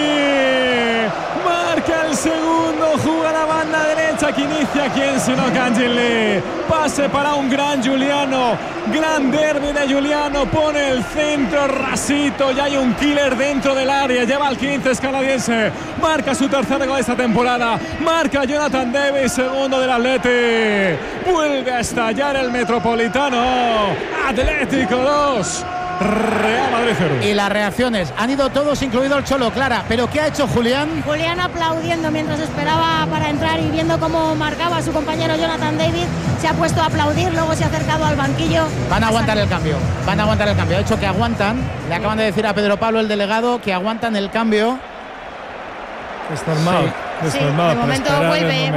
S1: El segundo, juega la banda derecha que inicia quien sino Kangin Lee. Pase para un gran Giuliano, gran derbi de Giuliano, pone el centro rasito y hay un killer dentro del área, lleva al 15, es canadiense, marca su tercer gol de esta temporada, marca Jonathan David, segundo del Atleti, vuelve a estallar el Metropolitano. Atlético 2, Real Madrid 0.
S5: Y las reacciones, han ido todos, incluido el Cholo, Clara. ¿Pero qué ha hecho Julián?
S3: Julián aplaudiendo mientras esperaba para entrar y viendo cómo marcaba a su compañero Jonathan David. Se ha puesto a aplaudir, luego se ha acercado al banquillo.
S5: Van a aguantar el cambio. Ha hecho que aguantan. Le acaban de decir a Pedro Pablo, el delegado, que aguantan el cambio.
S9: Es normal.
S3: Sí, de momento vuelve.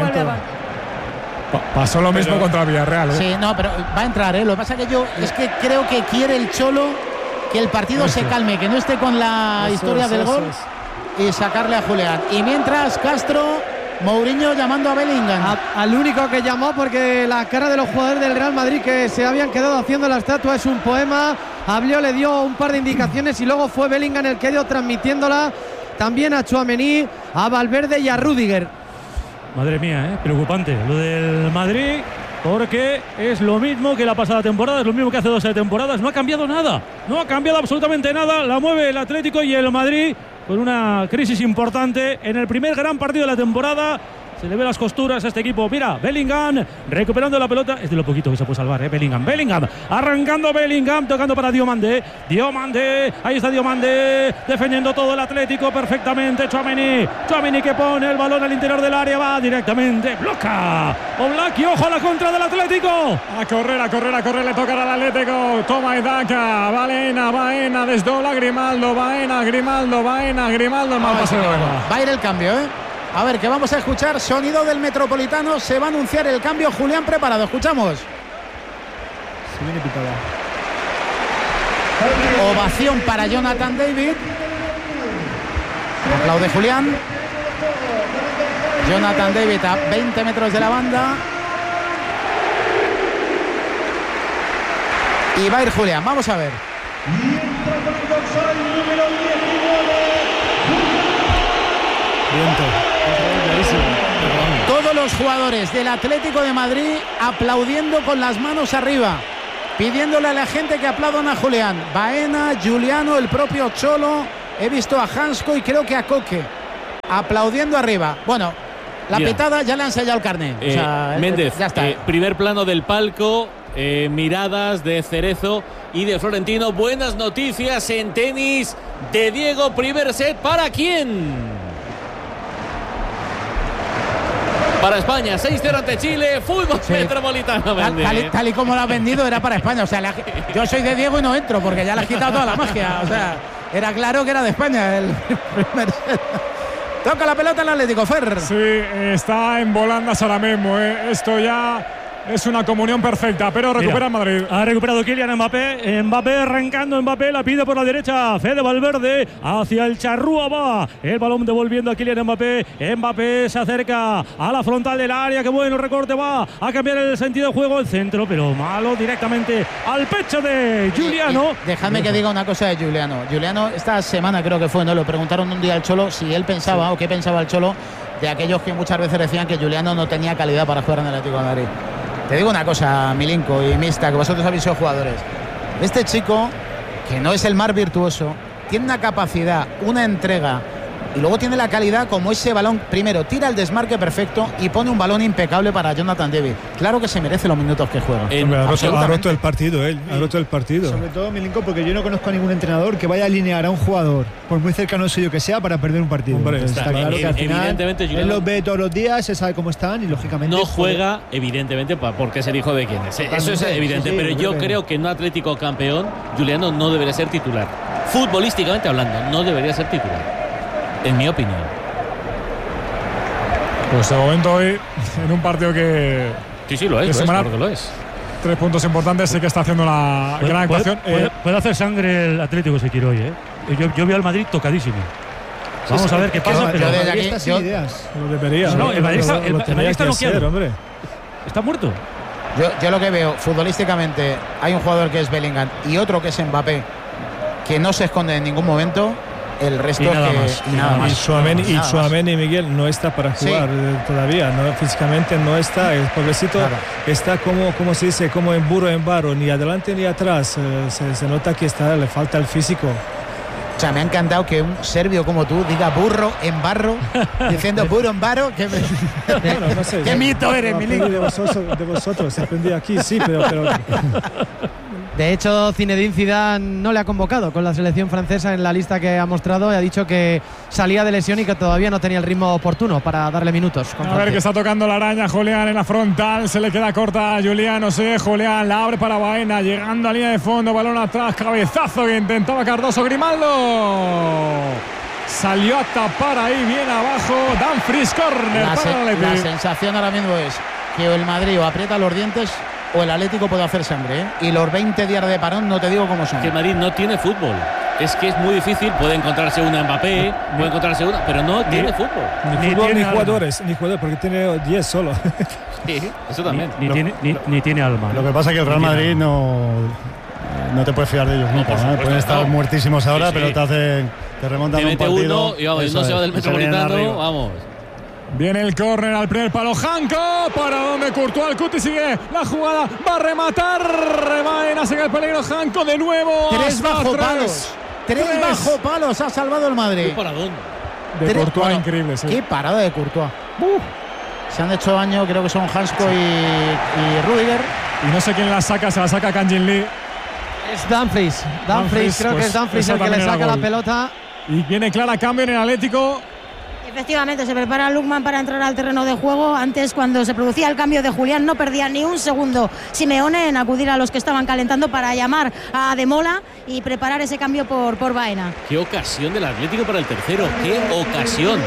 S1: Pasó lo mismo contra Villarreal.
S5: Sí, no, pero va a entrar, Lo que pasa que es que creo que quiere el Cholo que el partido se calme, que no esté con la historia del gol y sacarle a Julián. Y mientras Castro, Mourinho llamando a Bellingham.
S4: Al único que llamó, porque la cara de los jugadores del Real Madrid que se habían quedado haciendo la estatua es un poema. Habló, le dio un par de indicaciones y luego fue Bellingham el que ha ido transmitiéndola también a Tchouaméni, a Valverde y a Rüdiger.
S15: Madre mía, preocupante lo del Madrid, porque es lo mismo que la pasada temporada, es lo mismo que hace 2 temporadas, no ha cambiado nada, no ha cambiado absolutamente nada, la mueve el Atlético y el Madrid con una crisis importante en el primer gran partido de la temporada. Se le ve las costuras a este equipo. Mira, Bellingham recuperando la pelota. Es de lo poquito que se puede salvar, Bellingham. Arrancando Bellingham, tocando para Diomandé. Ahí está Diomandé, defendiendo todo el Atlético perfectamente. Tchouaméni que pone el balón al interior del área, va directamente, bloca Oblak y ojo a la contra del Atlético.
S1: A correr, le toca al Atlético. Toma Edaka, Baena, desdobla Grimaldo, Baena, el mal paseo.
S5: Va a ir el cambio, A ver, que vamos a escuchar sonido del Metropolitano. Se va a anunciar el cambio. Julián, preparado. Escuchamos.
S6: Se viene pitada.
S5: Ovación para Jonathan David. Aplaude Julián. Jonathan David a 20 metros de la banda. Y va a ir Julián, vamos a ver. Todos los jugadores del Atlético de Madrid aplaudiendo con las manos arriba, pidiéndole a la gente que aplaudan a Julián. Baena, Giuliano, el propio Cholo, he visto a Hansko y creo que a Coque aplaudiendo arriba. Bueno, la pitada ya le han sellado el carné.
S8: O sea, Méndez, ya está. Primer plano del palco, miradas de Cerezo y de Florentino. Buenas noticias en tenis de Diego. Primer set, ¿para quién? Para España, 6-0 ante Chile, fútbol metropolitano.
S5: Tal y como lo has vendido, era para España. O sea, yo soy de Diego y no entro porque ya le has quitado toda la magia. O sea, era claro que era de España el primer set. Toca la pelota el Atlético, Fer.
S1: Sí, está en volandas ahora mismo. Esto ya es una comunión perfecta, pero recupera el Madrid.
S7: Ha recuperado Kylian Mbappé. Mbappé arrancando, Mbappé la pide por la derecha. Fede Valverde hacia el Charrúa va. El balón devolviendo a Kylian Mbappé. Mbappé se acerca a la frontal del área. Qué bueno recorte, va a cambiar el sentido de juego. El centro, pero malo directamente al pecho de Giuliano.
S5: Déjame que diga una cosa de Giuliano. Giuliano, esta semana creo que fue, ¿no? Lo preguntaron un día al Cholo si él pensaba o qué pensaba el Cholo de aquellos que muchas veces decían que Giuliano no tenía calidad para jugar en el Atlético de Madrid. Te digo una cosa, Milinko y Mista, que vosotros habéis sido jugadores. Este chico, que no es el más virtuoso, tiene una capacidad, una entrega y luego tiene la calidad como ese balón. Primero, tira el desmarque perfecto y pone un balón impecable para Jonathan David. Claro que se merece los minutos que juega.
S9: Ha roto el partido, él. Ha roto el partido.
S6: Sobre todo, Milinko, porque yo no conozco a ningún entrenador que vaya a alinear a un jugador, por muy cercano suyo que sea, para perder un partido.
S9: Hombre,
S6: está claro que al final,
S8: evidentemente,
S6: él los ve todos los días, se sabe cómo están y lógicamente
S8: no juega, evidentemente, porque es el hijo de quién es. Eso es evidente, pero yo creo que en un Atlético campeón, Giuliano no debería ser titular. Futbolísticamente hablando, no debería ser titular, en mi opinión.
S1: Pues de momento hoy, en un partido que...
S8: Sí, lo es, claro que lo es.
S1: 3 puntos importantes, sí que está haciendo una gran actuación.
S7: Puede hacer sangre el Atlético si quiere hoy, ¿eh? Yo veo al Madrid tocadísimo. Vamos a ver qué pasa.
S6: Pero lo debería.
S7: No, el Madrid está noqueado.
S9: Hombre.
S7: Está muerto.
S5: Yo lo que veo futbolísticamente, hay un jugador que es Bellingham y otro que es Mbappé, que no se esconde en ningún momento. El resto
S7: y nada más.
S9: Y Tchouaméni y Miguel no está para jugar todavía, ¿no? Físicamente no está. El pobrecito está como se dice, como en burro en barro, ni adelante ni atrás. Se nota que le falta el físico.
S5: O sea, me ha encantado que un serbio como tú diga burro en barro, diciendo burro en barro.
S9: Bueno, no sé,
S5: ¿Qué mito eres, Milinko?
S9: De vosotros, se aprendí aquí, sí, pero...
S4: De hecho, Zinedine Zidane no le ha convocado con la selección francesa en la lista que ha mostrado y ha dicho que salía de lesión y que todavía no tenía el ritmo oportuno para darle minutos.
S1: A ver que está tocando la araña Julián en la frontal, se le queda corta a Giuliano, Julián la abre para Baena, llegando a línea de fondo, balón atrás, cabezazo que intentaba Cardoso, Grimaldo. Salió a tapar ahí bien abajo, Dumfries, córner para el
S5: La sensación ahora mismo es que el Madrid o aprieta los dientes o el Atlético puede hacer sangre, ¿eh? Y los 20 días de parón no te digo cómo son.
S8: Que el Madrid no tiene fútbol. Es que es muy difícil. Puede encontrarse una Mbappé, puede encontrarse una, pero no tiene fútbol.
S9: Ni fútbol ni jugadores, porque tiene 10 solo.
S8: Sí, eso también.
S7: Ni tiene alma.
S12: Lo que pasa es que el Real Madrid no te puedes fiar de ellos nunca. Pueden estar muertísimos ahora, pero te remontan un partido.
S8: Uno y vamos, no se va del Metropolitano, vamos.
S1: Viene el córner al primer palo, Hanko, para donde Courtois, el Cuti sigue la jugada, va a rematar, Baena, sigue el peligro, Hanko de nuevo.
S5: 3 bajo palos, 3 bajo palos ha salvado el Madrid.
S8: ¿Qué paradón?
S1: De Courtois, increíble, sí.
S5: Qué parada de Courtois. Se han hecho daño, creo que son Hansko y Rudiger.
S1: Y no sé quién la saca, se la saca Kang-in Lee.
S4: Es Dumfries, creo que es Dumfries el que le saca la pelota.
S1: Y viene clara cambio en el Atlético.
S3: Efectivamente, se prepara Lukman para entrar al terreno de juego. Antes, cuando se producía el cambio de Julián, no perdía ni un segundo Simeone en acudir a los que estaban calentando para llamar a Ademola y preparar ese cambio por Baena.
S8: Qué ocasión del Atlético para el tercero, qué ocasión.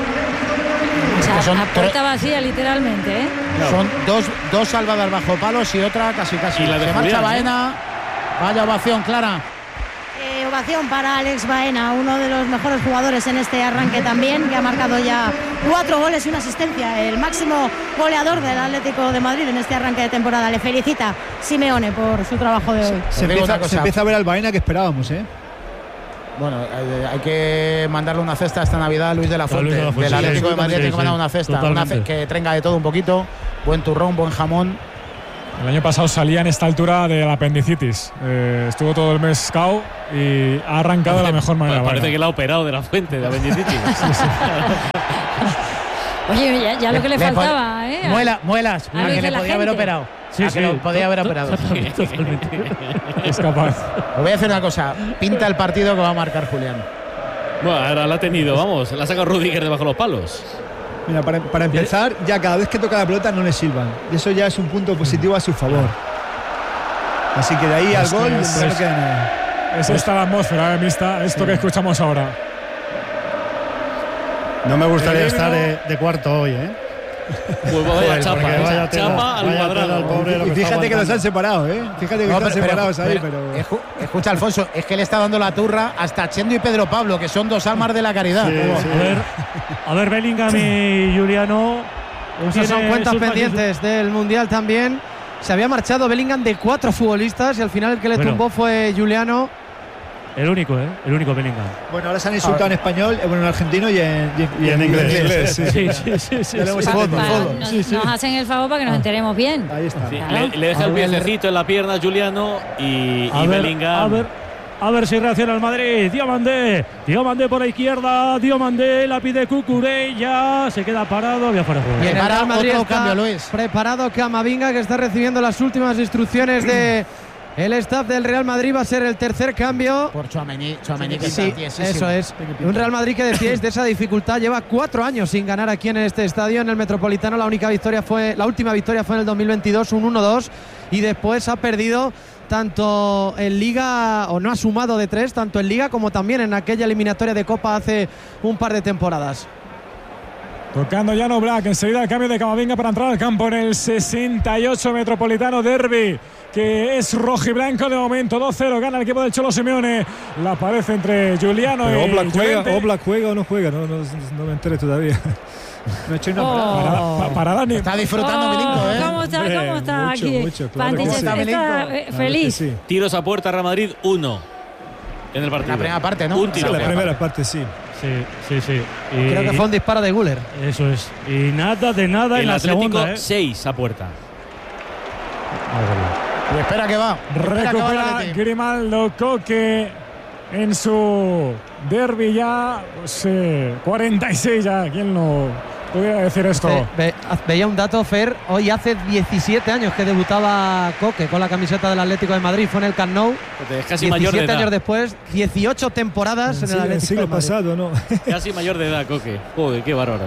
S2: O sea, a puerta vacía, literalmente, ¿eh?
S5: Son dos salvadas bajo palos y otra casi.
S8: Y la de
S5: se
S8: Julián,
S5: marcha Baena. Vaya ovación, Clara.
S3: ovación para Alex Baena, uno de los mejores jugadores en este arranque también, que ha marcado ya 4 goles y una asistencia, el máximo goleador del Atlético de Madrid en este arranque de temporada. Le felicita Simeone por su trabajo de hoy.
S6: Se empieza a ver al Baena que esperábamos, ¿eh?
S5: Bueno, hay que mandarle una cesta esta Navidad a Luis de la Fuente, del Atlético de Madrid. Tiene que mandar una cesta, que tenga de todo un poquito, buen turrón, buen jamón.
S1: El año pasado salía en esta altura de la apendicitis. Estuvo todo el mes cao y ha arrancado de la mejor manera.
S8: Parece que le ha operado de la Fuente, de apendicitis.
S2: Oye, ya lo que le faltaba, ¿eh?
S5: Muelas, a que le podía haber operado. Que lo podía haber operado.
S1: Es capaz.
S5: Os voy a decir una cosa, pinta el partido que va a marcar Julián.
S8: Bueno, ahora la ha tenido, vamos, la ha sacado Rudiger debajo de los palos.
S6: Mira, para empezar, ya cada vez que toca la pelota no le silban. Y eso ya es un punto positivo a su favor. Así que de ahí al gol no queda nada.
S1: Es esta la atmósfera mixta, esto que escuchamos ahora.
S12: No me gustaría estar de cuarto hoy, ¿eh?
S8: Pues vaya chapa al cuadrado.
S6: Y fíjate que los han separado, ¿eh? Fíjate que están separados ahí, pero...
S5: Escucha, Alfonso, es que le está dando la turra hasta Chendo y Pedro Pablo, que son 2 almas de la caridad.
S7: A ver, Bellingham y Juliano.
S4: Esas son cuentas pendientes del Mundial también. Se había marchado Bellingham de 4 futbolistas y al final el que le tumbó fue Juliano.
S7: El único Bellingham.
S6: Bueno, ahora se han insultado en español, en argentino y en
S7: inglés. Sí.
S2: Nos hacen el favor para que nos enteremos bien.
S6: Ahí está.
S8: Sí, le deja el piececito en la pierna a Juliano y Bellingham.
S7: A ver si reacciona el Madrid. Diomandé por la izquierda. Diomandé la pide Cucurella. Se queda parado. Había fuera de juego.
S4: Y en el Real Madrid está preparado Camavinga, que está recibiendo las últimas instrucciones de el staff del Real Madrid. Va a ser el tercer cambio.
S5: Por Tchouaméni que
S4: sí, eso es. Un Real Madrid que decíais de esa dificultad. Lleva 4 años sin ganar aquí en este estadio, en el Metropolitano. La última victoria fue en el 2022, un 1-2. Y después ha perdido tanto en Liga, o no ha sumado de 3, tanto en Liga como también en aquella eliminatoria de Copa hace un par de temporadas.
S1: Tocando Jan Oblak, enseguida el cambio de Camavinga para entrar al campo en el 68 Metropolitano Derby, que es rojiblanco de momento. 2-0, gana el equipo del Cholo Simeone. La pared entre Juliano y
S9: Oblak juega o no juega, no me enteré todavía.
S6: No he hecho una
S1: parada ni...
S5: Está disfrutando Milinko, ¿eh?
S2: ¿Cómo está aquí?
S9: Mucho,
S2: claro. Está feliz.
S8: Sí. Tiros a puerta, Real Madrid 1 en el partido.
S5: La primera parte, ¿no?
S8: Un tiro.
S9: La primera parte, sí.
S7: Sí.
S4: Creo que fue un disparo de Güler.
S7: Eso es. Y nada de nada en la segunda.
S8: 6 a puerta.
S5: Y espera que va.
S1: Recupera Grimaldo Coque en su derbi ya. 46 ya. ¿Quién no pudiera decir esto?
S4: Veía un dato, Fer. Hoy hace 17 años que debutaba Coque con la camiseta del Atlético de Madrid. Fue en el Camp Nou.
S8: Es casi
S4: 17
S8: mayor de edad.
S4: años después, 18 temporadas en el Atlético.
S9: El siglo pasado, ¿no?
S8: Casi mayor de edad, Coque. Joder, qué bárbaro.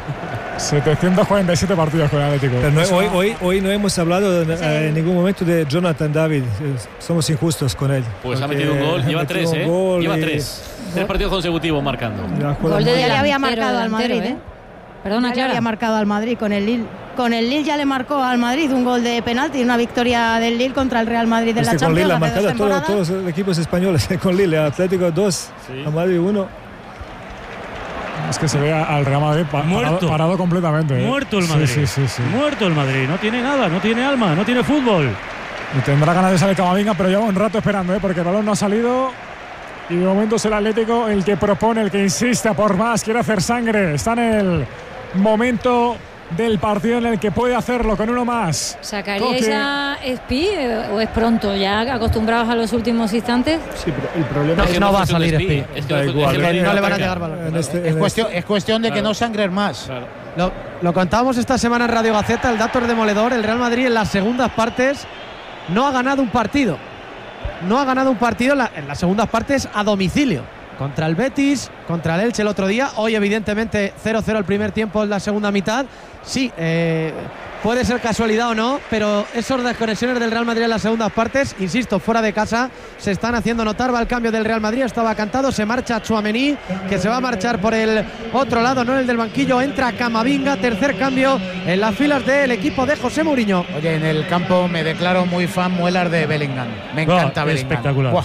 S1: 747 partidos con el Atlético.
S9: Pero hoy no hemos hablado en ningún momento de Jonathan David. Somos injustos con él.
S8: Pues ha metido un gol. Lleva 3, ¿eh? Lleva 3. 3 partidos consecutivos marcando.
S3: Gol de ya había marcado al Madrid, ¿eh?
S2: Perdona,
S3: ya había marcado al Madrid con el Lille. Con el Lille ya le marcó al Madrid un gol de penalti, una victoria del Lille contra el Real Madrid de la Champions.
S9: Con Lille ha marcado todos los equipos españoles. Con Lille, Atlético 2, a Madrid 1.
S1: Es que se ve al Real Madrid parado completamente.
S7: Muerto el Madrid.
S1: Sí.
S7: Muerto el Madrid. No tiene nada, no tiene alma, no tiene fútbol.
S1: Y tendrá ganas de salir Camavinga, pero lleva un rato esperando, porque el balón no ha salido. Y de momento es el Atlético el que propone, el que insiste por más, quiere hacer sangre. Está en el momento del partido en el que puede hacerlo con uno más.
S2: ¿Sacaríais a Espi o es pronto, ya acostumbrados a los últimos instantes?
S6: Sí, pero el problema
S4: es que no va a salir Espi.
S6: No
S4: le van a llegar balones.
S5: Es cuestión de que no sangren más.
S4: Claro. Lo contábamos esta semana en Radio Gaceta, el dato es demoledor. El Real Madrid en las segundas partes no ha ganado un partido. No ha ganado un partido en las segundas partes a domicilio. Contra el Betis, contra el Elche el otro día. Hoy, evidentemente, 0-0 el primer tiempo en la segunda mitad. Sí, puede ser casualidad o no, pero esas desconexiones del Real Madrid en las segundas partes, insisto, fuera de casa, se están haciendo notar. Va el cambio del Real Madrid, estaba cantado, se marcha Tchouaméni, que se va a marchar por el otro lado, no el del banquillo. Entra Camavinga, tercer cambio en las filas del equipo de José Mourinho.
S5: Oye, en el campo me declaro muy fan muelar de Bellingham. Me encanta Bellingham.
S7: Espectacular.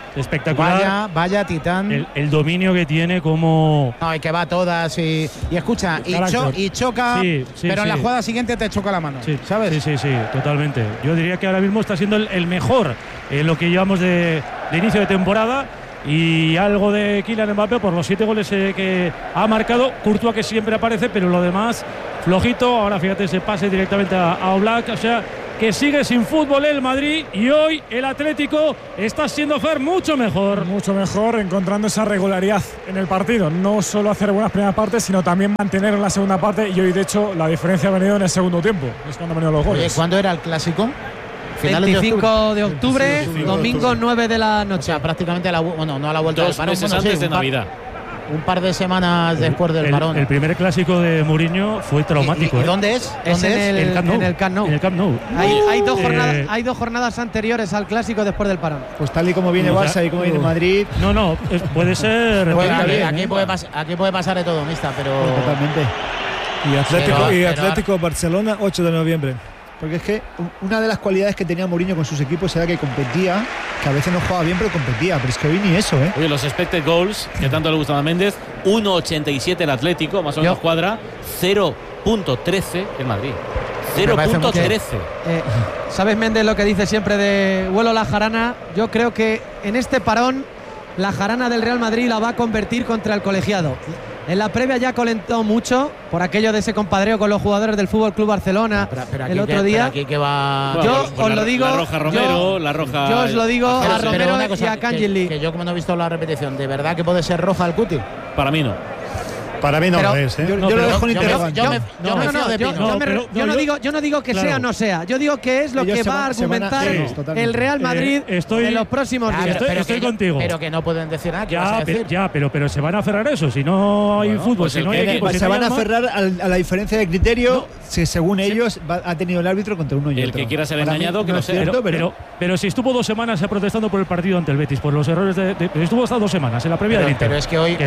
S7: espectacular.
S5: Vaya titán.
S7: El dominio que tiene como...
S5: No, y que va a todas y escucha, y choca, pero en la jugada siguiente te choca la mano, ¿sabes?
S7: Sí, totalmente. Yo diría que ahora mismo está siendo el mejor en lo que llevamos de inicio de temporada. Y algo de Kylian Mbappé por los 7 goles que ha marcado. Courtois, que siempre aparece, pero lo demás flojito. Ahora fíjate ese pase directamente a Oblak. O sea, que sigue sin fútbol el Madrid, y hoy el Atlético está siendo mucho mejor,
S1: encontrando esa regularidad en el partido. No solo hacer buenas primeras partes, sino también mantener en la segunda parte. Y hoy, de hecho, la diferencia ha venido en el segundo tiempo. Es cuando han venido los goles.
S5: Oye, ¿cuándo era el clásico?
S4: 25 de octubre, domingo 9 de la noche.
S5: O sea, prácticamente no a la vuelta del parón.
S8: 2 meses antes de Navidad.
S5: Un par de semanas después del parón.
S7: El primer clásico de Mourinho fue traumático.
S5: ¿Y dónde es?
S4: En el Camp Nou.
S7: En el Camp Nou.
S4: Hay dos jornadas anteriores al clásico después del parón.
S6: Pues tal y como viene Barça y como viene Madrid.
S7: No, puede ser.
S5: Aquí puede pasar de todo, mista, pero.
S9: Totalmente. Y Atlético Barcelona, 8 de noviembre.
S6: Porque es que una de las cualidades que tenía Mourinho con sus equipos era que competía, que a veces no jugaba bien, pero competía. Pero es que hoy ni eso, ¿eh?
S8: Oye, los expected goals, que tanto le gustan a Méndez, 1,87 el Atlético, más o menos cuadra, 0,13 el Madrid. 0,13.
S4: ¿Sabes, Méndez, lo que dice siempre de vuelo la jarana? Yo creo que en este parón la jarana del Real Madrid la va a convertir contra el colegiado. En la previa ya calentó mucho por aquello de ese compadreo con los jugadores del Fútbol Club Barcelona el otro día. Yo os lo digo.
S8: La roja Romero, la roja.
S4: Yo os lo digo a Romero y a Kangeli.
S5: Que yo, como no he visto la repetición, ¿de verdad que puede ser roja al Cuti?
S8: Para mí no.
S12: Para mí no lo es, ¿eh?
S6: Yo lo dejo en interrogante.
S4: Yo no digo que sea o no sea. Yo digo que es lo que va a argumentar el Real Madrid en los próximos días.
S7: Estoy contigo.
S5: Pero que no pueden decir nada.
S7: Pero se van a aferrar a eso. Si no hay fútbol, si no hay equipo.
S6: Se van a aferrar a la diferencia de criterio. Si según ellos ha tenido el árbitro contra uno y otro.
S8: El que quiera ser engañado, que no sea.
S7: Pero si estuvo 2 semanas protestando por el partido ante el Betis, por los errores estuvo hasta 2 semanas en la previa del Inter.
S5: Pero es que hoy.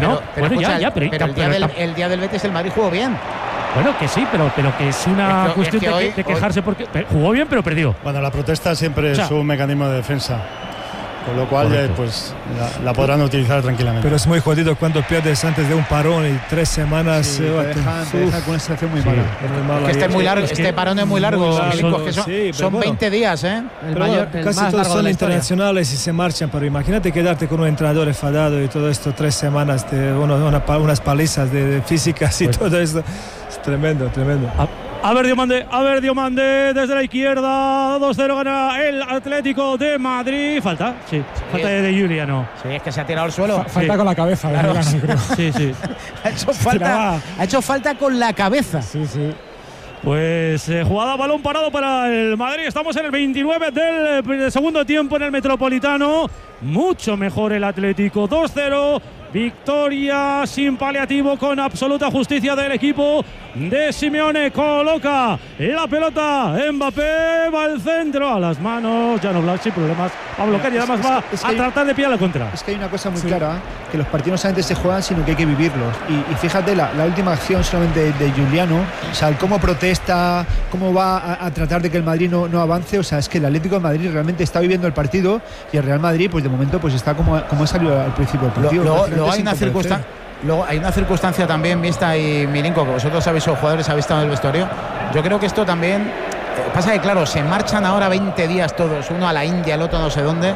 S5: El día del Betis el Madrid jugó bien.
S7: Bueno, que sí, pero que es una cuestión de quejarse porque jugó bien, pero perdió.
S12: Bueno, la protesta siempre es un mecanismo de defensa, con lo cual pues la podrán utilizar tranquilamente.
S9: Pero es muy jodido cuando pierdes antes de un parón y 3 semanas.
S6: Te deja con una situación muy mala.
S5: Es que este muy largo, este parón es muy largo. Son 20 días, ¿eh?
S9: Casi todos son internacionales y se marchan, pero imagínate quedarte con un entrenador enfadado y todo esto 3 semanas de unas palizas de físicas y todo esto. Es tremendo.
S7: A ver, Diomande desde la izquierda. 2-0 gana el Atlético de Madrid. Falta de Juliano.
S5: Sí, es que se ha tirado al suelo.
S1: Falta con la cabeza.
S5: Claro.
S1: Creo.
S7: Sí.
S5: Ha hecho falta con la cabeza.
S1: Sí.
S7: Pues jugada balón parado para el Madrid. Estamos en el 29 del segundo tiempo en el Metropolitano. Mucho mejor el Atlético. 2-0. Victoria sin paliativo, con absoluta justicia del equipo de Simeone. Coloca la pelota Mbappé, va al centro, a las manos Jan Oblak sin problemas, va a bloquear y además va a tratar de pillar la contra.
S6: Es que hay una cosa muy clara, que los partidos no solamente se juegan, sino que hay que vivirlos. Y fíjate, la última acción solamente de Juliano, o sea, el cómo protesta, cómo va a tratar de que el Madrid no avance. O sea, es que el Atlético de Madrid realmente está viviendo el partido, y el Real Madrid pues de momento pues está como ha salido al principio del partido.
S5: Luego hay una circunstancia también, Mista y Milinko, que vosotros habéis sido jugadores, habéis estado en el vestuario. Yo creo que esto también pasa, que claro, se marchan ahora 20 días todos, uno a la India, el otro no sé dónde.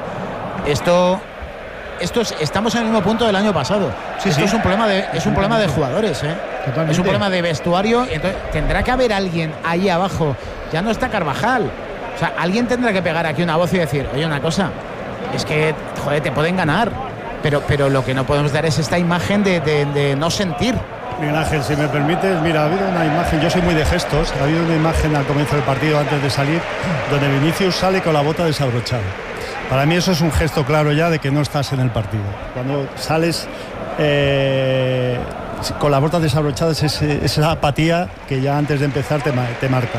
S5: Estamos en el mismo punto del año pasado. Esto es un problema de jugadores, ¿eh? Es un problema de vestuario. Entonces tendrá que haber alguien ahí abajo. Ya no está Carvajal. O sea, alguien tendrá que pegar aquí una voz y decir, oye, una cosa, es que, joder, te pueden ganar. Pero lo que no podemos dar es esta imagen de no sentir.
S12: Miguel Ángel, si me permites, mira, ha habido una imagen, yo soy muy de gestos, ha habido una imagen al comienzo del partido, antes de salir, donde Vinicius sale con la bota desabrochada. Para mí eso es un gesto claro ya de que no estás en el partido. Cuando sales con la bota desabrochada, es esa apatía que ya antes de empezar te marca.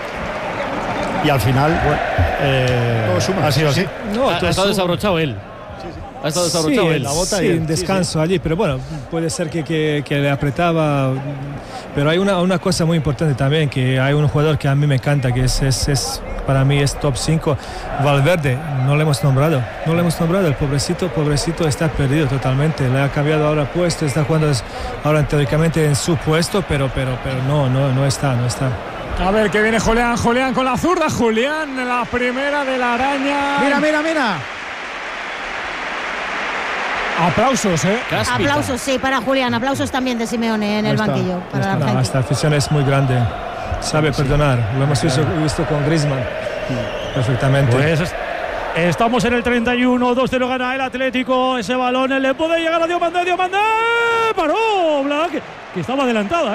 S12: Y al final, ha sido así.
S8: No, está desabrochado él. Ha estado desabrochado él.
S9: La bota sí, en descanso allí, pero bueno, puede ser que le apretaba. Pero hay una cosa muy importante también, que hay un jugador que a mí me encanta, que es para mí es top 5, Valverde. No le hemos nombrado, el pobrecito está perdido totalmente. Le ha cambiado ahora puesto, está jugando ahora teóricamente en su puesto, pero no está.
S1: A ver, que viene Julián con la zurda. Julián, la primera de la araña.
S5: Mira.
S1: Aplausos,
S3: Cáspita. Aplausos, sí, para Julián. Aplausos también de Simeone en el banquillo.
S9: Esta afición es muy grande. Sabe perdonar. Lo hemos visto con Griezmann. Perfectamente.
S7: Pues estamos en el 31. 2-0 gana el Atlético. Ese balón le puede llegar a Diomandé. Paró Black, que estaba adelantada.